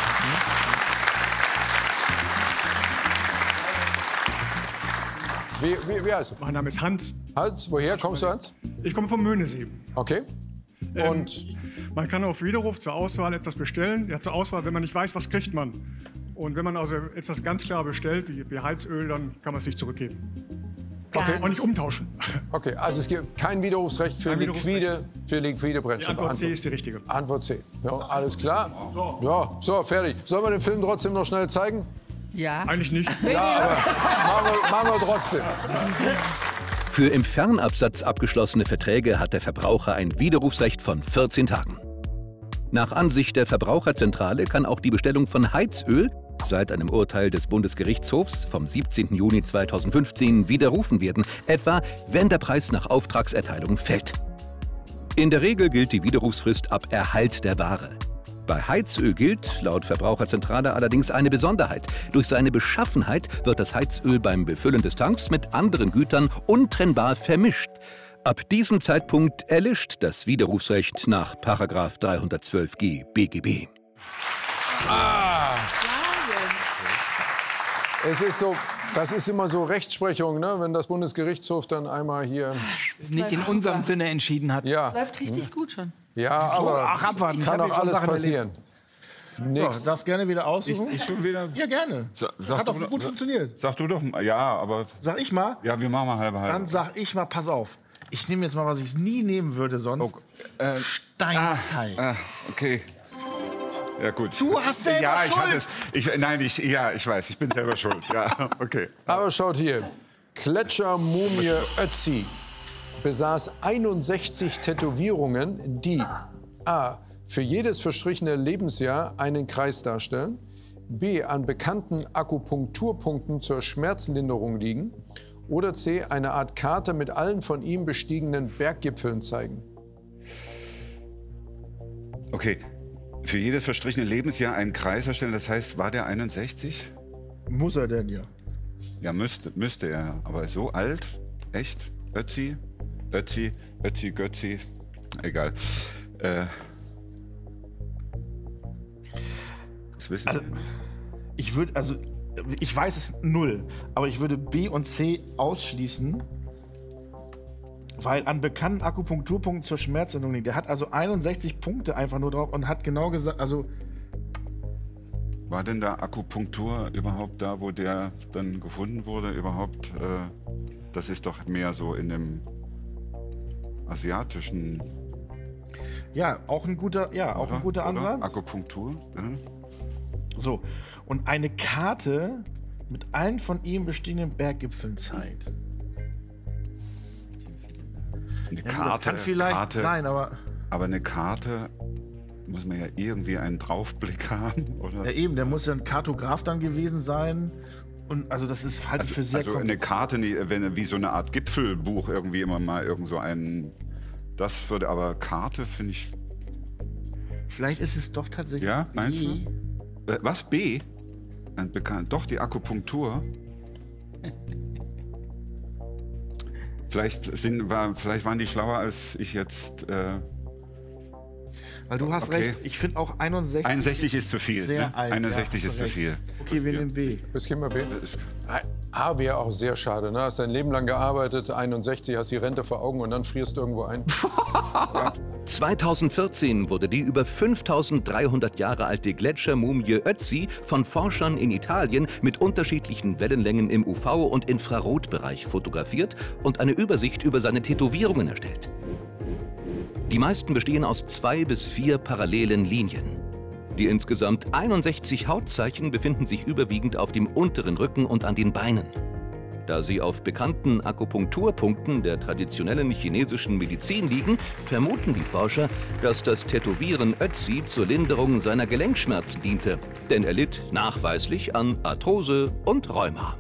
Speaker 23: Wie, wie, wie heißt du?
Speaker 5: Mein Name ist Hans.
Speaker 23: Hans, woher kommst du, Hans?
Speaker 5: Ich komme vom Möhnesee.
Speaker 23: Okay. Und
Speaker 5: Ähm, man kann auf Widerruf zur Auswahl etwas bestellen. Ja, zur Auswahl, wenn man nicht weiß, was kriegt man. Und wenn man also etwas ganz klar bestellt, wie, wie Heizöl, dann kann man es nicht zurückgeben.
Speaker 23: Okay.
Speaker 5: Und nicht umtauschen.
Speaker 23: Okay, also es gibt kein Widerrufsrecht für
Speaker 5: Kein
Speaker 23: liquide, für liquide
Speaker 5: Die
Speaker 23: Brennstoffe.
Speaker 5: Antwort C ist die richtige.
Speaker 23: Antwort C. Ja, alles klar. Ja, so, fertig. Sollen wir den Film trotzdem noch schnell zeigen?
Speaker 24: Ja.
Speaker 5: Eigentlich nicht.
Speaker 23: Ja, aber machen wir, machen wir trotzdem.
Speaker 2: Für im Fernabsatz abgeschlossene Verträge hat der Verbraucher ein Widerrufsrecht von vierzehn Tagen. Nach Ansicht der Verbraucherzentrale kann auch die Bestellung von Heizöl seit einem Urteil des Bundesgerichtshofs vom siebzehnten Juni zweitausendfünfzehn widerrufen werden, etwa wenn der Preis nach Auftragserteilung fällt. In der Regel gilt die Widerrufsfrist ab Erhalt der Ware. Bei Heizöl gilt laut Verbraucherzentrale allerdings eine Besonderheit. Durch seine Beschaffenheit wird das Heizöl beim Befüllen des Tanks mit anderen Gütern untrennbar vermischt. Ab diesem Zeitpunkt erlischt das Widerrufsrecht nach Paragraph dreihundertzwölf G B G B.
Speaker 23: Ah. Es ist so, das ist immer so Rechtsprechung, ne? Wenn das Bundesgerichtshof dann einmal hier
Speaker 1: Nicht in unserem Sinne entschieden hat.
Speaker 23: Ja,
Speaker 24: Läuft richtig gut schon.
Speaker 23: ja, aber
Speaker 1: Ach, abwarten. Ich
Speaker 23: kann
Speaker 1: hab
Speaker 23: auch
Speaker 1: hier schon
Speaker 23: alles
Speaker 1: Sachen
Speaker 23: passieren. Nix.
Speaker 3: So, darfst gerne wieder aussuchen.
Speaker 25: Ich, ich schon wieder.
Speaker 3: Ja, gerne.
Speaker 25: Sa- sag
Speaker 3: Hat doch
Speaker 25: du-
Speaker 3: gut funktioniert.
Speaker 25: Sag du doch mal. Ja, aber.
Speaker 3: Sag ich mal?
Speaker 25: Ja, wir machen mal halbe halbe.
Speaker 3: Dann sag ich mal, pass auf. Ich nehme jetzt mal, was ich nie nehmen würde sonst.
Speaker 25: äh,
Speaker 3: Steinzeit.
Speaker 25: Ah, okay. Ja, gut.
Speaker 3: Du hast selber
Speaker 25: Ja, ich
Speaker 3: Schuld.
Speaker 25: hatte es. Ich, nein, ich, ja, ich weiß, ich bin selber schuld. Ja, okay.
Speaker 23: Aber schaut hier. Gletschermumie Ötzi besaß einundsechzig Tätowierungen, die a. für jedes verstrichene Lebensjahr einen Kreis darstellen, b. an bekannten Akupunkturpunkten zur Schmerzlinderung liegen oder c. eine Art Karte mit allen von ihm bestiegenen Berggipfeln zeigen.
Speaker 25: Okay. Für jedes verstrichene Lebensjahr einen Kreis erstellen, das heißt, war der einundsechzig?
Speaker 3: Muss er denn, ja.
Speaker 25: Ja, müsste, müsste er. Aber so alt? Echt? Ötzi? Ötzi? Ötzi, Götzi? Egal. Äh. Das wissen
Speaker 3: Also, ich würde, also, ich weiß es null, aber ich würde B und C ausschließen, weil an bekannten Akupunkturpunkten zur Schmerzlinderung liegt. Der hat also einundsechzig Punkte einfach nur drauf und hat genau gesagt, also
Speaker 25: War denn da Akupunktur überhaupt da, wo der dann gefunden wurde? Überhaupt, äh, das ist doch mehr so in dem asiatischen.
Speaker 3: ja, auch ein guter, ja, auch ein guter
Speaker 25: Oder?
Speaker 3: Ansatz.
Speaker 25: Akupunktur. Ja.
Speaker 3: So, und eine Karte mit allen von ihm bestehenden Berggipfeln zeigt.
Speaker 25: Eine
Speaker 3: Ja, gut,
Speaker 25: Karte,
Speaker 3: das kann vielleicht
Speaker 25: Karte,
Speaker 3: sein, aber
Speaker 25: Aber eine Karte muss man ja irgendwie einen Draufblick haben, oder?
Speaker 3: ja, eben, der muss ja ein Kartograf dann gewesen sein. Und also das ist halte ich für sehr
Speaker 25: Also eine
Speaker 3: kompliziert.
Speaker 25: Karte, nie- wenn, wie so eine Art Gipfelbuch irgendwie immer mal irgend so ein. Das würde aber Karte finde ich.
Speaker 3: Vielleicht ist es doch tatsächlich.
Speaker 25: Ja, meinst
Speaker 3: B.
Speaker 25: du? Äh, was? B? Ein bekannt, doch die Akupunktur. Vielleicht, sind, war, vielleicht waren die schlauer als ich jetzt. Äh,
Speaker 3: Weil du hast
Speaker 25: okay.
Speaker 3: recht, ich finde auch einundsechzig.
Speaker 25: einundsechzig ist zu viel.
Speaker 3: Sehr
Speaker 25: Ne?
Speaker 3: alt.
Speaker 25: einundsechzig
Speaker 3: ja,
Speaker 25: ist
Speaker 3: hast
Speaker 25: zu
Speaker 3: du
Speaker 25: viel.
Speaker 3: recht. Okay, wir nehmen B.
Speaker 23: Das gehen wir B. A wäre auch sehr schade. Ne? Hast dein Leben lang gearbeitet, einundsechzig, hast die Rente vor Augen und dann frierst du irgendwo ein.
Speaker 2: zweitausendvierzehn wurde die über fünftausenddreihundert Jahre alte Gletschermumie Ötzi von Forschern in Italien mit unterschiedlichen Wellenlängen im U V- und Infrarotbereich fotografiert und eine Übersicht über seine Tätowierungen erstellt. Die meisten bestehen aus zwei bis vier parallelen Linien. Die insgesamt einundsechzig Hautzeichen befinden sich überwiegend auf dem unteren Rücken und an den Beinen. Da sie auf bekannten Akupunkturpunkten der traditionellen chinesischen Medizin liegen, vermuten die Forscher, dass das Tätowieren Ötzi zur Linderung seiner Gelenkschmerzen diente. Denn er litt nachweislich an Arthrose und Rheuma.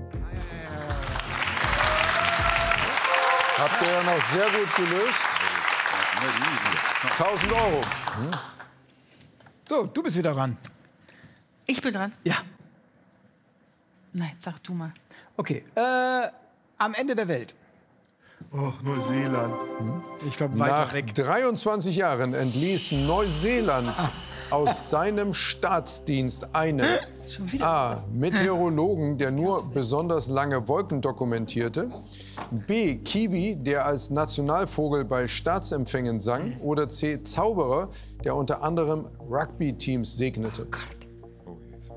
Speaker 23: Habt ihr ja noch sehr gut gelöst. tausend Euro. Hm.
Speaker 1: So, du bist wieder dran.
Speaker 24: Ich bin dran?
Speaker 1: Ja.
Speaker 24: Nein, sag du mal.
Speaker 1: Okay, äh, am Ende der Welt.
Speaker 3: Oh, Neuseeland.
Speaker 1: Hm. Ich glaube, weiter
Speaker 23: Nach
Speaker 1: weg.
Speaker 23: dreiundzwanzig Jahren entließ Neuseeland ah. aus seinem Staatsdienst einen A. Meteorologen, der nur besonders lange Wolken dokumentierte, B. Kiwi, der als Nationalvogel bei Staatsempfängen sang, oder C. Zauberer, der unter anderem Rugby-Teams segnete.
Speaker 24: Oh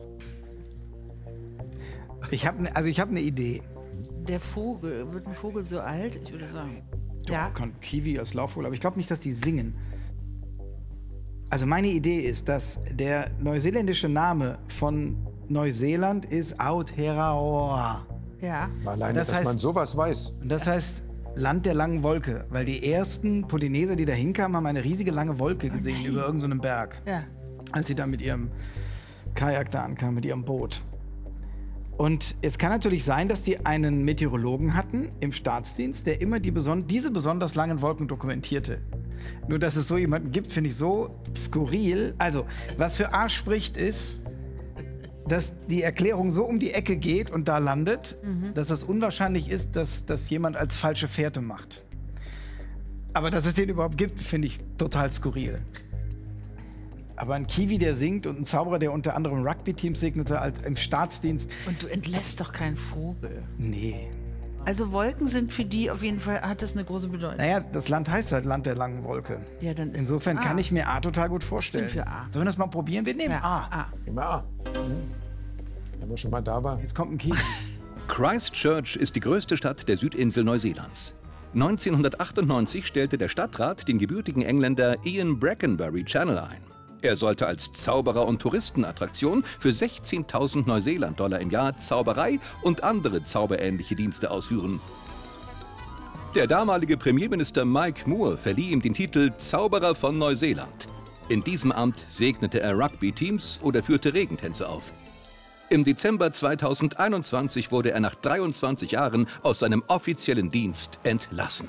Speaker 1: ich habe also ich habe eine Idee.
Speaker 24: Der Vogel, wird ein Vogel so alt? Ich würde sagen.
Speaker 1: Doch, ja. Kann Kiwi als Laufvogel, aber ich glaube nicht, dass die singen. Also meine Idee ist, dass der neuseeländische Name von Neuseeland ist Aotearoa.
Speaker 24: Ja.
Speaker 23: Alleine,
Speaker 1: das
Speaker 23: dass
Speaker 1: heißt,
Speaker 23: man sowas weiß.
Speaker 1: Und das heißt Land der langen Wolke, weil die ersten Polyneser, die da hinkamen, haben eine riesige lange Wolke gesehen oh über irgendeinen so Berg.
Speaker 24: Ja.
Speaker 1: Als sie da mit ihrem Kajak da ankamen, mit ihrem Boot. Und es kann natürlich sein, dass die einen Meteorologen hatten im Staatsdienst, der immer die beson diese besonders langen Wolken dokumentierte. Nur, dass es so jemanden gibt, finde ich so skurril. Also, was für A spricht, ist, dass die Erklärung so um die Ecke geht und da landet, mhm. dass es unwahrscheinlich ist, dass das jemand als falsche Fährte macht. Aber dass es den überhaupt gibt, finde ich total skurril. Aber ein Kiwi, der singt, und ein Zauberer, der unter anderem Rugby-Teams segnete, als im Staatsdienst.
Speaker 24: Und du entlässt doch keinen Vogel.
Speaker 1: Nee.
Speaker 24: Also Wolken sind für die auf jeden Fall, hat das eine große Bedeutung.
Speaker 1: Naja, das Land heißt halt Land der langen Wolke.
Speaker 24: Ja, dann ist
Speaker 1: Insofern kann ich mir A total gut vorstellen.
Speaker 24: Ich bin für A.
Speaker 1: Sollen wir das mal probieren? Wir nehmen
Speaker 24: ja,
Speaker 1: A.
Speaker 24: A.
Speaker 23: Nehmen wir A. Mhm. Wenn wir schon mal da waren.
Speaker 1: Jetzt kommt ein Kiwi.
Speaker 2: Christchurch ist die größte Stadt der Südinsel Neuseelands. neunzehnhundertachtundneunzig stellte der Stadtrat den gebürtigen Engländer Ian Brackenbury Channel ein. Er sollte als Zauberer und Touristenattraktion für sechzehntausend Neuseeland-Dollar im Jahr Zauberei und andere zauberähnliche Dienste ausführen. Der damalige Premierminister Mike Moore verlieh ihm den Titel Zauberer von Neuseeland. In diesem Amt segnete er Rugby-Teams oder führte Regentänze auf. Im Dezember zweitausendeinundzwanzig wurde er nach dreiundzwanzig Jahren aus seinem offiziellen Dienst entlassen.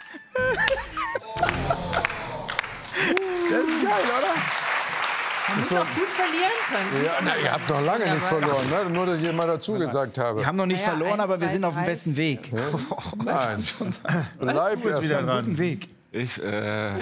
Speaker 1: Das ist geil, oder?
Speaker 24: Man muss
Speaker 23: so,
Speaker 24: auch gut verlieren können.
Speaker 23: Ja, na, ihr habt noch lange nicht verloren, ne? Nur, dass ich mal dazu gesagt habe.
Speaker 1: Wir haben noch nicht
Speaker 24: naja,
Speaker 1: verloren,
Speaker 24: eins,
Speaker 1: aber wir
Speaker 24: zwei,
Speaker 1: sind auf dem
Speaker 24: drei.
Speaker 1: besten Weg.
Speaker 23: Ja? Nein, bleib erst
Speaker 1: wieder
Speaker 23: mal
Speaker 1: einen guten Weg.
Speaker 25: Ich, äh,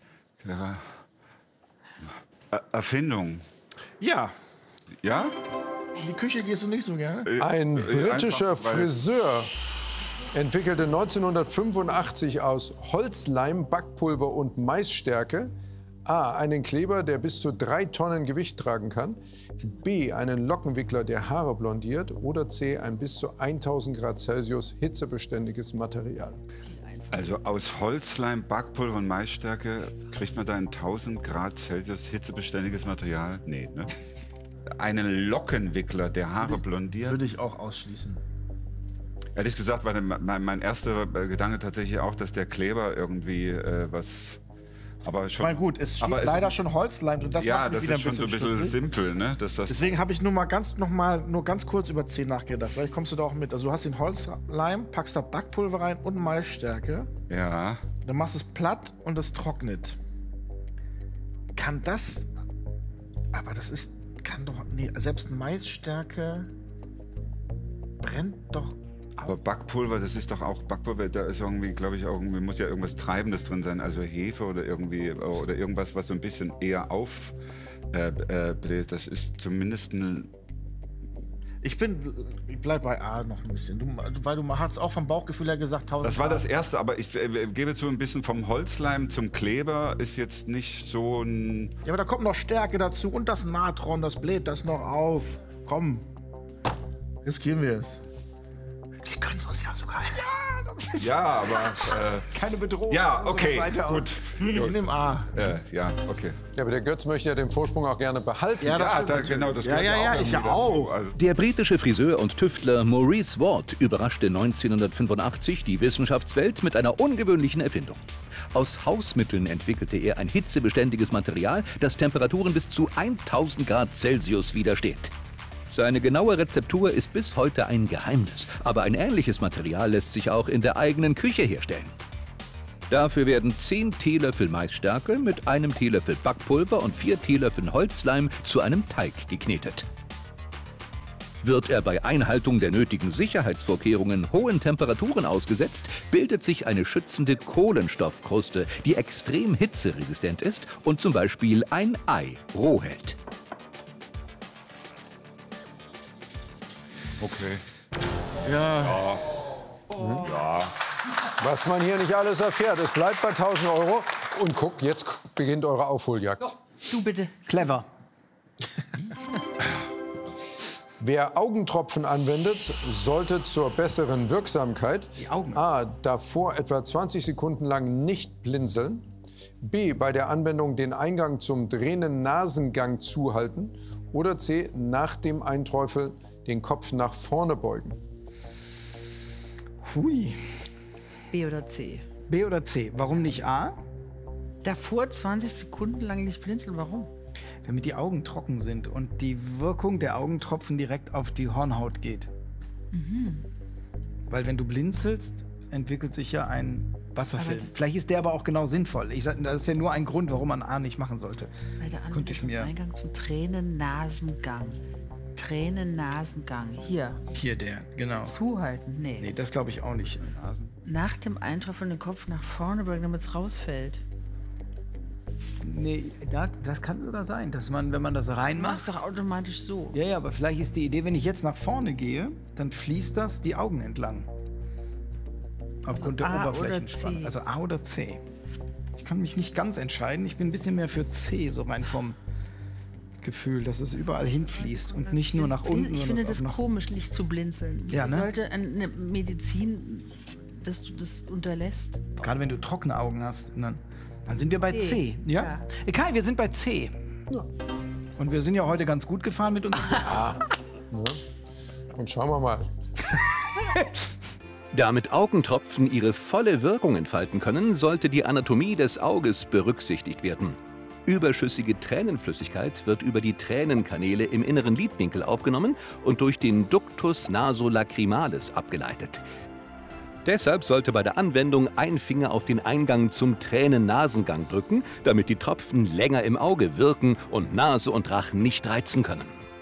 Speaker 25: Erfindung.
Speaker 3: Ja.
Speaker 25: Ja?
Speaker 3: In die Küche gehst du nicht so gerne?
Speaker 23: Ein britischer
Speaker 25: Einfach, weil-
Speaker 23: Friseur entwickelte neunzehnhundertfünfundachtzig aus Holzleim, Backpulver und Maisstärke A. einen Kleber, der bis zu drei Tonnen Gewicht tragen kann, B. einen Lockenwickler, der Haare blondiert, oder C. ein bis zu tausend Grad Celsius hitzebeständiges Material.
Speaker 25: Also aus Holzleim, Backpulver und Maisstärke kriegt man da ein tausend Grad Celsius hitzebeständiges Material? Nee, ne? Einen Lockenwickler, der Haare blondiert?
Speaker 3: Würde ich auch ausschließen.
Speaker 25: Ehrlich gesagt war mein, mein erster Gedanke tatsächlich auch, dass der Kleber irgendwie äh, was... Aber schon,
Speaker 3: Ich meine, gut, es steht
Speaker 25: aber
Speaker 3: leider
Speaker 25: es,
Speaker 3: schon Holzleim drin. Das
Speaker 25: ja,
Speaker 3: macht mich
Speaker 25: das
Speaker 3: wieder
Speaker 25: ist schon so ein bisschen
Speaker 3: stutzig.
Speaker 25: simpel, ne? Dass das
Speaker 3: Deswegen habe ich nur mal ganz, noch mal, nur ganz kurz über C nachgedacht. Vielleicht kommst du da auch mit. Also du hast den Holzleim, packst da Backpulver rein und Maisstärke.
Speaker 25: Ja.
Speaker 3: Dann machst du es platt und es trocknet. Kann das... Aber das ist... Kann doch... Nee, selbst Maisstärke brennt doch...
Speaker 25: Aber Backpulver, das ist doch auch Backpulver, da ist irgendwie, glaube ich, auch irgendwie muss ja irgendwas Treibendes drin sein, also Hefe oder irgendwie oder irgendwas, was so ein bisschen eher aufbläht. Äh, äh, das ist zumindest ein.
Speaker 3: Ich bin, ich bleib bei A noch ein bisschen, du, weil du hast auch vom Bauchgefühl her gesagt, tausend.
Speaker 25: Das war das erste, aber ich äh, gebe zu, ein bisschen vom Holzleim zum Kleber ist jetzt nicht so ein.
Speaker 3: Ja, aber da kommt noch Stärke dazu und das Natron, das bläht das noch auf. Komm, riskieren wir es. Wir können es uns ja sogar. Ja, das
Speaker 25: Ja, aber... Äh,
Speaker 1: Keine Bedrohung.
Speaker 25: Ja, okay,
Speaker 1: gut.
Speaker 25: gut.
Speaker 3: Nimm A.
Speaker 25: Äh, ja, okay.
Speaker 23: Ja, aber der Götz möchte ja den Vorsprung auch gerne behalten.
Speaker 25: Ja, das ja da, genau, das
Speaker 3: ja, ja, ja, ich ja auch.
Speaker 25: Also.
Speaker 2: Der britische Friseur und Tüftler Maurice Ward überraschte neunzehnhundertfünfundachtzig die Wissenschaftswelt mit einer ungewöhnlichen Erfindung. Aus Hausmitteln entwickelte er ein hitzebeständiges Material, das Temperaturen bis zu tausend Grad Celsius widersteht. Seine genaue Rezeptur ist bis heute ein Geheimnis, aber ein ähnliches Material lässt sich auch in der eigenen Küche herstellen. Dafür werden zehn Teelöffel Maisstärke mit einem Teelöffel Backpulver und vier Teelöffeln Holzleim zu einem Teig geknetet. Wird er bei Einhaltung der nötigen Sicherheitsvorkehrungen hohen Temperaturen ausgesetzt, bildet sich eine schützende Kohlenstoffkruste, die extrem hitzeresistent ist und zum Beispiel ein Ei roh hält.
Speaker 25: Okay.
Speaker 3: Ja.
Speaker 25: Ja.
Speaker 23: Mhm. Ja. Was man hier nicht alles erfährt, es bleibt bei tausend Euro. Und guck, jetzt beginnt eure Aufholjagd.
Speaker 24: Du bitte.
Speaker 1: Clever.
Speaker 23: Wer Augentropfen anwendet, sollte zur besseren Wirksamkeit
Speaker 1: Die Augen.
Speaker 23: A. davor etwa zwanzig Sekunden lang nicht blinzeln, B. bei der Anwendung den Eingang zum Tränennasengang zuhalten oder C. nach dem Einträufeln den Kopf nach vorne beugen.
Speaker 1: Hui.
Speaker 24: B oder C?
Speaker 1: B oder C. Warum nicht A?
Speaker 24: Davor zwanzig Sekunden lang nicht blinzeln. Warum?
Speaker 1: Damit die Augen trocken sind und die Wirkung der Augentropfen direkt auf die Hornhaut geht.
Speaker 24: Mhm.
Speaker 1: Weil wenn du blinzelst, entwickelt sich ja ein Wasserfilm.
Speaker 24: das-
Speaker 1: Vielleicht ist der aber auch genau sinnvoll. Ich sag, das ist ja nur ein Grund, warum man A nicht machen sollte.
Speaker 24: Bei der
Speaker 1: Könnte ich mir...
Speaker 24: Eingang zum Tränennasengang. Tränennasengang. Hier.
Speaker 1: Hier der, genau.
Speaker 24: Zuhalten. Nee.
Speaker 1: Nee, das glaube ich auch nicht.
Speaker 24: Nach dem Eintreffen den Kopf nach vorne beugen, damit es rausfällt.
Speaker 1: Nee, da, das kann sogar sein, dass man, wenn man das
Speaker 24: Du
Speaker 1: reinmacht...
Speaker 24: machst doch automatisch so.
Speaker 1: Ja, ja, aber vielleicht ist die Idee, wenn ich jetzt nach vorne gehe, dann fließt das die Augen entlang. Aufgrund
Speaker 24: Also
Speaker 1: der
Speaker 24: A
Speaker 1: Oberflächenspannung.
Speaker 24: oder C?
Speaker 1: Also A oder C. Ich kann mich nicht ganz entscheiden. Ich bin ein bisschen mehr für C, so rein vom Gefühl, dass es überall hinfließt und nicht nur nach unten.
Speaker 24: Ich
Speaker 1: sondern
Speaker 24: finde
Speaker 1: es
Speaker 24: das
Speaker 1: auch nach-
Speaker 24: komisch, nicht zu blinzeln.
Speaker 1: Ja, ne?
Speaker 24: Sollte eine Medizin, dass du das unterlässt?
Speaker 1: Gerade wenn du trockene Augen hast. Und dann, dann sind wir bei
Speaker 24: C.
Speaker 1: C. Ja?
Speaker 24: Ja.
Speaker 1: Äh, Kai, wir sind bei C.
Speaker 23: Ja.
Speaker 1: Und wir sind ja heute ganz gut gefahren mit uns.
Speaker 23: Ja. Und schauen wir mal.
Speaker 2: Damit Augentropfen ihre volle Wirkung entfalten können, sollte die Anatomie des Auges berücksichtigt werden. Überschüssige Tränenflüssigkeit wird über die Tränenkanäle im inneren Lidwinkel aufgenommen und durch den Ductus nasolacrimalis abgeleitet. Deshalb sollte bei der Anwendung ein Finger auf den Eingang zum Tränennasengang drücken, damit die Tropfen länger im Auge wirken und Nase und Rachen nicht reizen können.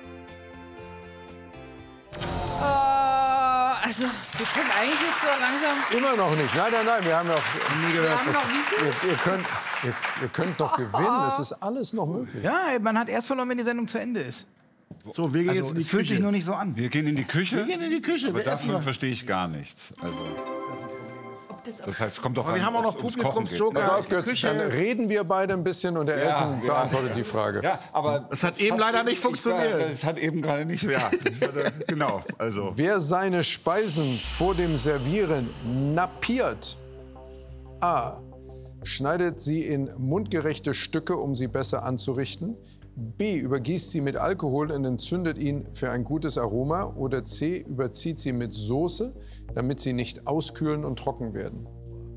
Speaker 24: Also, wir können eigentlich jetzt so langsam...
Speaker 23: Immer noch nicht. Nein, nein, nein. Wir haben noch nie gehört.
Speaker 24: haben
Speaker 23: dass-
Speaker 24: noch wie viel?
Speaker 23: Ihr, ihr, könnt, ihr, ihr könnt noch gewinnen. Es ist alles noch möglich.
Speaker 1: Ja, man hat erst verloren, wenn die Sendung zu Ende ist.
Speaker 3: So, wir gehen
Speaker 1: Also,
Speaker 3: jetzt in die
Speaker 1: es fühlt
Speaker 3: Küche.
Speaker 1: sich nur nicht so an.
Speaker 25: Wir gehen in die Küche?
Speaker 3: Wir gehen in die Küche.
Speaker 25: Aber
Speaker 3: Wir essen
Speaker 25: davon
Speaker 3: noch.
Speaker 25: verstehe ich gar nichts. Also, das heißt, es kommt doch
Speaker 3: Aber wir
Speaker 25: an,
Speaker 3: haben auch noch
Speaker 25: ob's ums Kochen geht.
Speaker 3: Publikumsjoker.
Speaker 23: Pass auf,
Speaker 3: die
Speaker 23: Götz,
Speaker 3: Küche.
Speaker 23: dann reden wir beide ein bisschen und der
Speaker 25: Ja,
Speaker 23: Elton
Speaker 25: ja.
Speaker 23: beantwortet die Frage.
Speaker 25: Ja, aber
Speaker 3: Es hat eben leider nicht
Speaker 25: ich war-
Speaker 3: funktioniert.
Speaker 25: Es hat eben gerade nicht. Ja, genau. Also.
Speaker 23: Wer seine Speisen vor dem Servieren nappiert, A. schneidet sie in mundgerechte Stücke, um sie besser anzurichten, B. übergießt sie mit Alkohol und entzündet ihn für ein gutes Aroma oder C. überzieht sie mit Soße, damit sie nicht auskühlen und trocken werden.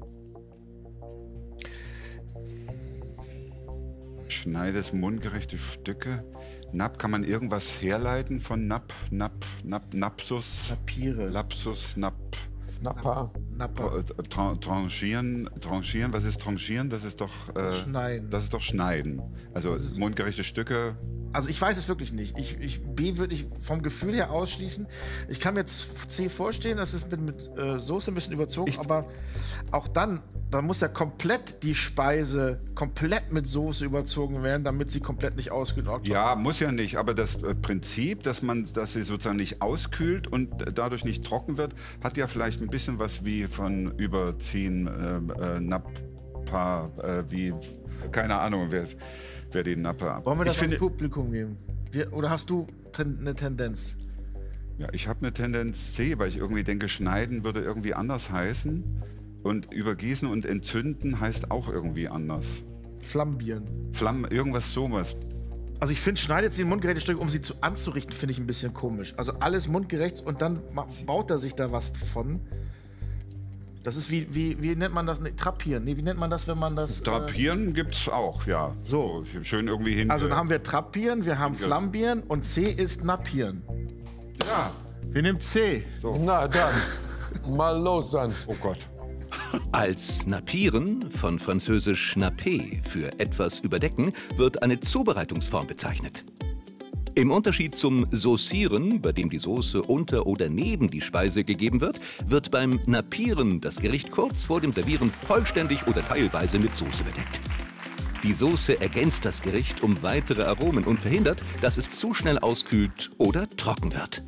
Speaker 25: Schneidet mundgerechte Stücke. Napp, kann man irgendwas herleiten von Napp, Napp, Napp, Napsus?
Speaker 3: Napiere.
Speaker 25: Lapsus, Napp.
Speaker 23: Nappa.
Speaker 3: Nappa.
Speaker 25: Tra tra tranchieren, tranchieren, was ist tranchieren? Das ist doch äh,
Speaker 3: Schneiden.
Speaker 25: Das ist doch Schneiden. Also mundgerechte Stücke.
Speaker 3: Also ich weiß es wirklich nicht. Ich, ich, B würde ich vom Gefühl her ausschließen. Ich kann mir jetzt C vorstellen, das ist mit, mit äh, Soße ein bisschen überzogen, aber auch dann, da muss ja komplett die Speise komplett mit Soße überzogen werden, damit sie komplett nicht ausgekühlt wird.
Speaker 25: Ja, muss ja nicht. Aber das äh, Prinzip, dass man, dass sie sozusagen nicht auskühlt und dadurch nicht trocken wird, hat ja vielleicht ein bisschen was wie von Überziehen, äh, äh, Nappa, äh, wie keine Ahnung, wer, wer die Nappe ab.
Speaker 3: Wollen wir das
Speaker 25: ich
Speaker 3: ans
Speaker 25: finde,
Speaker 3: Publikum geben? Wir, oder hast du ten, eine Tendenz?
Speaker 25: Ja, ich habe eine Tendenz C, weil ich irgendwie denke, schneiden würde irgendwie anders heißen. Und übergießen und entzünden heißt auch irgendwie anders.
Speaker 3: Flambieren.
Speaker 25: Flamm, irgendwas sowas.
Speaker 3: Also ich finde, schneidet sie in mundgerechte Stücke, um sie zu anzurichten, finde ich ein bisschen komisch. Also alles mundgerecht und dann baut er sich da was von. Das ist wie, wie, wie nennt man das? Nee, Trapieren. Nee, wie nennt man das, wenn man das...
Speaker 25: Trapieren äh, gibt's auch, ja. So, schön irgendwie hin.
Speaker 3: Also dann haben wir Trapieren, wir haben Flambieren und C ist Nappieren.
Speaker 25: Ja.
Speaker 3: Wir nehmen C.
Speaker 23: So. Na dann, mal los dann.
Speaker 25: Oh Gott.
Speaker 2: Als Nappieren, von französisch napper für etwas überdecken, wird eine Zubereitungsform bezeichnet. Im Unterschied zum Saucieren, bei dem die Soße unter oder neben die Speise gegeben wird, wird beim Nappieren das Gericht kurz vor dem Servieren vollständig oder teilweise mit Soße bedeckt. Die Soße ergänzt das Gericht um weitere Aromen und verhindert, dass es zu schnell auskühlt oder trocken wird.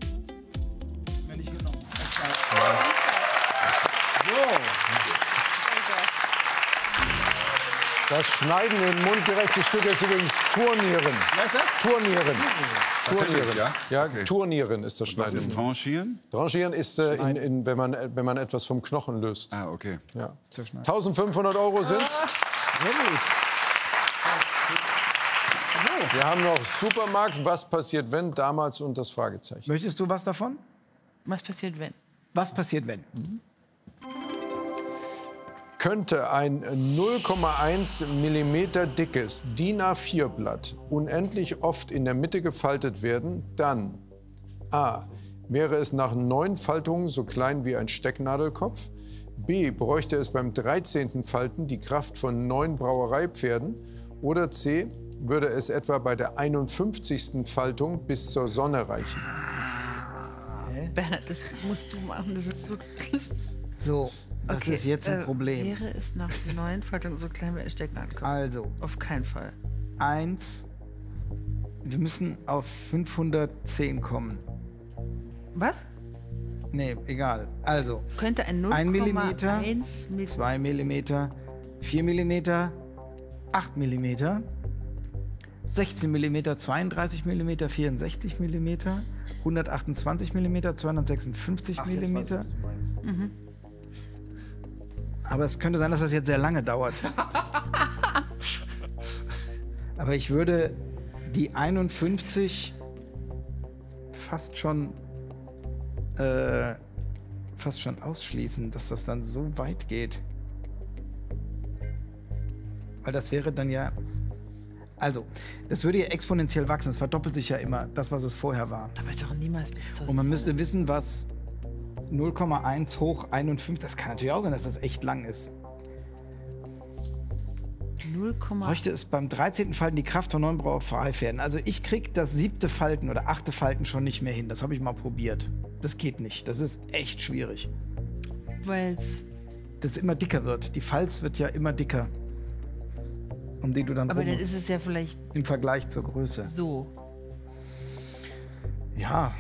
Speaker 23: Das Schneiden in mundgerechte Stücke ist übrigens Turnieren.
Speaker 25: Was ist das?
Speaker 23: Turnieren. Turnieren.
Speaker 25: Ja,
Speaker 23: ja
Speaker 25: okay.
Speaker 23: Turnieren ist das Schneiden.
Speaker 25: Was ist Tranchieren?
Speaker 23: Tranchieren ist, äh, in, in, wenn, man, wenn man etwas vom Knochen löst.
Speaker 25: Ah, okay.
Speaker 23: Ja. eintausendfünfhundert Euro sind's.
Speaker 1: Sehr gut.
Speaker 23: Wir haben noch Supermarkt. Was passiert, wenn? Damals und das Fragezeichen.
Speaker 1: Möchtest du was davon?
Speaker 24: Was passiert, wenn?
Speaker 1: Was passiert, wenn?
Speaker 23: Mhm. Könnte ein null Komma eins Millimeter dickes D I N A vier Blatt unendlich oft in der Mitte gefaltet werden, dann A. Wäre es nach neun Faltungen so klein wie ein Stecknadelkopf, B. Bräuchte es beim dreizehnten Falten die Kraft von neun Brauereipferden oder C. Würde es etwa bei der einundfünfzigsten Faltung bis zur Sonne reichen.
Speaker 24: Hä? Bernhard, das musst du machen, das ist so...
Speaker 1: So. Das
Speaker 24: okay,
Speaker 1: ist jetzt ein
Speaker 24: äh,
Speaker 1: Problem.
Speaker 24: Wäre es nach neuen Faltungen so klein wie ein Stecknadelkopf?
Speaker 1: Also.
Speaker 24: Auf keinen Fall.
Speaker 1: Eins. Wir müssen auf fünfhundertzehn kommen.
Speaker 24: Was?
Speaker 1: Nee, egal. Also.
Speaker 24: Könnte ein null
Speaker 1: ein
Speaker 24: Komma
Speaker 1: Millimeter,
Speaker 24: eins
Speaker 1: zwei Millimeter, vier Millimeter, acht Millimeter, sechzehn Millimeter, zweiunddreißig Millimeter, vierundsechzig Millimeter, hundertachtundzwanzig Millimeter, zweihundertsechsundfünfzig Millimeter.
Speaker 24: Mhm.
Speaker 1: Aber es könnte sein, dass das jetzt sehr lange dauert. Aber ich würde die einundfünfzig fast schon, äh, fast schon ausschließen, dass das dann so weit geht. Weil das wäre dann ja... Also, das würde ja exponentiell wachsen. Es verdoppelt sich ja immer, das, was es vorher war.
Speaker 24: Aber doch niemals bis zur
Speaker 1: Und man müsste wissen, was null Komma eins hoch einundfünfzig, das kann natürlich auch sein, dass das echt lang ist.
Speaker 24: null,
Speaker 1: Bräuchte es beim dreizehnten Falten die Kraft von neun Brauereipferden. Also ich krieg das siebte Falten oder achte Falten schon nicht mehr hin. Das habe ich mal probiert. Das geht nicht. Das ist echt schwierig.
Speaker 24: Weil's...
Speaker 1: Das immer dicker wird. Die Falz wird ja immer dicker. Um die du dann
Speaker 24: Aber
Speaker 1: rum
Speaker 24: dann
Speaker 1: musst.
Speaker 24: ist es ja vielleicht...
Speaker 1: Im Vergleich zur Größe.
Speaker 24: So.
Speaker 1: Ja.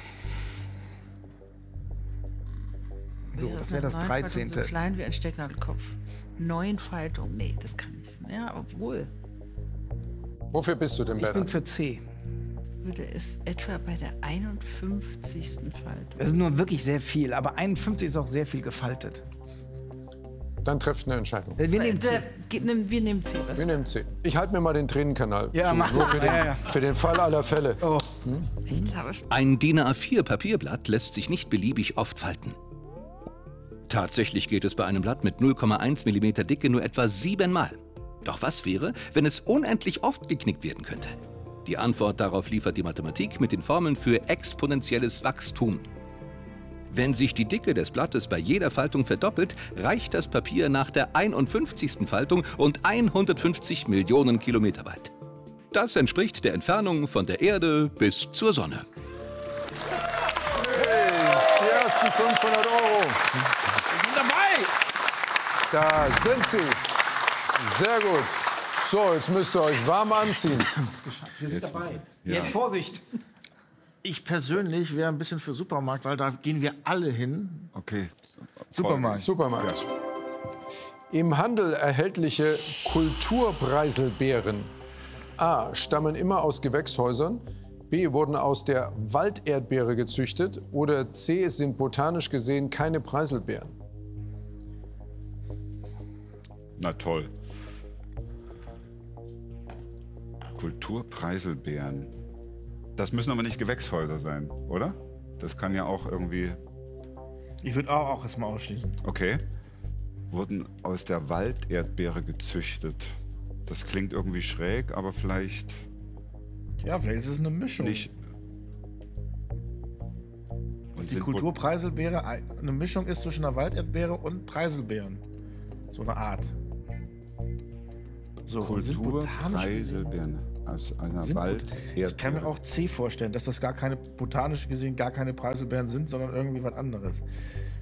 Speaker 1: So,
Speaker 24: Wäre
Speaker 1: das
Speaker 24: es
Speaker 1: wäre
Speaker 24: nach
Speaker 1: das
Speaker 24: neun Faltungen
Speaker 1: dreizehnte.
Speaker 24: So klein wie ein Stecknadelkopf. Neun Faltungen, nee, das kann nicht. Ja, obwohl.
Speaker 23: Wofür bist du denn,
Speaker 1: Ich
Speaker 23: Bernhard?
Speaker 1: bin für C.
Speaker 24: Würde es etwa bei der einundfünfzigsten Faltung...
Speaker 1: Das ist nur wirklich sehr viel, aber einundfünfzig ist auch sehr viel gefaltet.
Speaker 23: Dann trefft eine Entscheidung.
Speaker 1: Wir nehmen C.
Speaker 24: Äh, ge- nimm- Wir nehmen C. Was?
Speaker 23: Wir nehmen C. Ich halte mir mal den Tränenkanal
Speaker 1: Ja,
Speaker 23: zu,
Speaker 1: mach
Speaker 23: nur
Speaker 1: das.
Speaker 23: für den,
Speaker 1: Ja, ja.
Speaker 23: für den Fall aller Fälle.
Speaker 1: Oh.
Speaker 23: Hm?
Speaker 2: Ein D I N A vier Papierblatt lässt sich nicht beliebig oft falten. Tatsächlich geht es bei einem Blatt mit null Komma eins Millimeter Dicke nur etwa siebenmal. Doch was wäre, wenn es unendlich oft geknickt werden könnte? Die Antwort darauf liefert die Mathematik mit den Formeln für exponentielles Wachstum. Wenn sich die Dicke des Blattes bei jeder Faltung verdoppelt, reicht das Papier nach der einundfünfzigsten Faltung und hundertfünfzig Millionen Kilometer weit. Das entspricht der Entfernung von der Erde bis zur Sonne.
Speaker 23: Hey, die ersten fünfhundert Euro.
Speaker 1: Dabei!
Speaker 23: Da sind sie. Sehr gut. So, jetzt müsst ihr euch warm anziehen.
Speaker 1: Wir sind dabei.
Speaker 3: Ja.
Speaker 1: Jetzt Vorsicht.
Speaker 3: Ich persönlich wäre ein bisschen für Supermarkt, weil da gehen wir alle hin.
Speaker 25: Okay.
Speaker 3: Supermarkt.
Speaker 23: Supermarkt. Im Handel erhältliche Kulturpreiselbeeren A. Stammen immer aus Gewächshäusern. B, wurden aus der Walderdbeere gezüchtet oder C, es sind botanisch gesehen keine Preiselbeeren?
Speaker 25: Na toll. Kulturpreiselbeeren. Das müssen aber nicht Gewächshäuser sein, oder? Das kann ja auch irgendwie...
Speaker 3: Ich würde auch, auch erstmal ausschließen.
Speaker 25: Okay. Wurden aus der Walderdbeere gezüchtet. Das klingt irgendwie schräg, aber vielleicht...
Speaker 3: Ja, vielleicht ist es eine Mischung.
Speaker 25: Nicht...
Speaker 3: Dass die Kulturpreiselbeere eine Mischung ist zwischen einer Walderdbeere und Preiselbeeren. So eine Art. So,
Speaker 25: Kulturpreiselbeeren aus einer Walderdbeere.
Speaker 3: Ich kann mir auch C vorstellen, dass das gar keine, botanisch gesehen, gar keine Preiselbeeren sind, sondern irgendwie was anderes.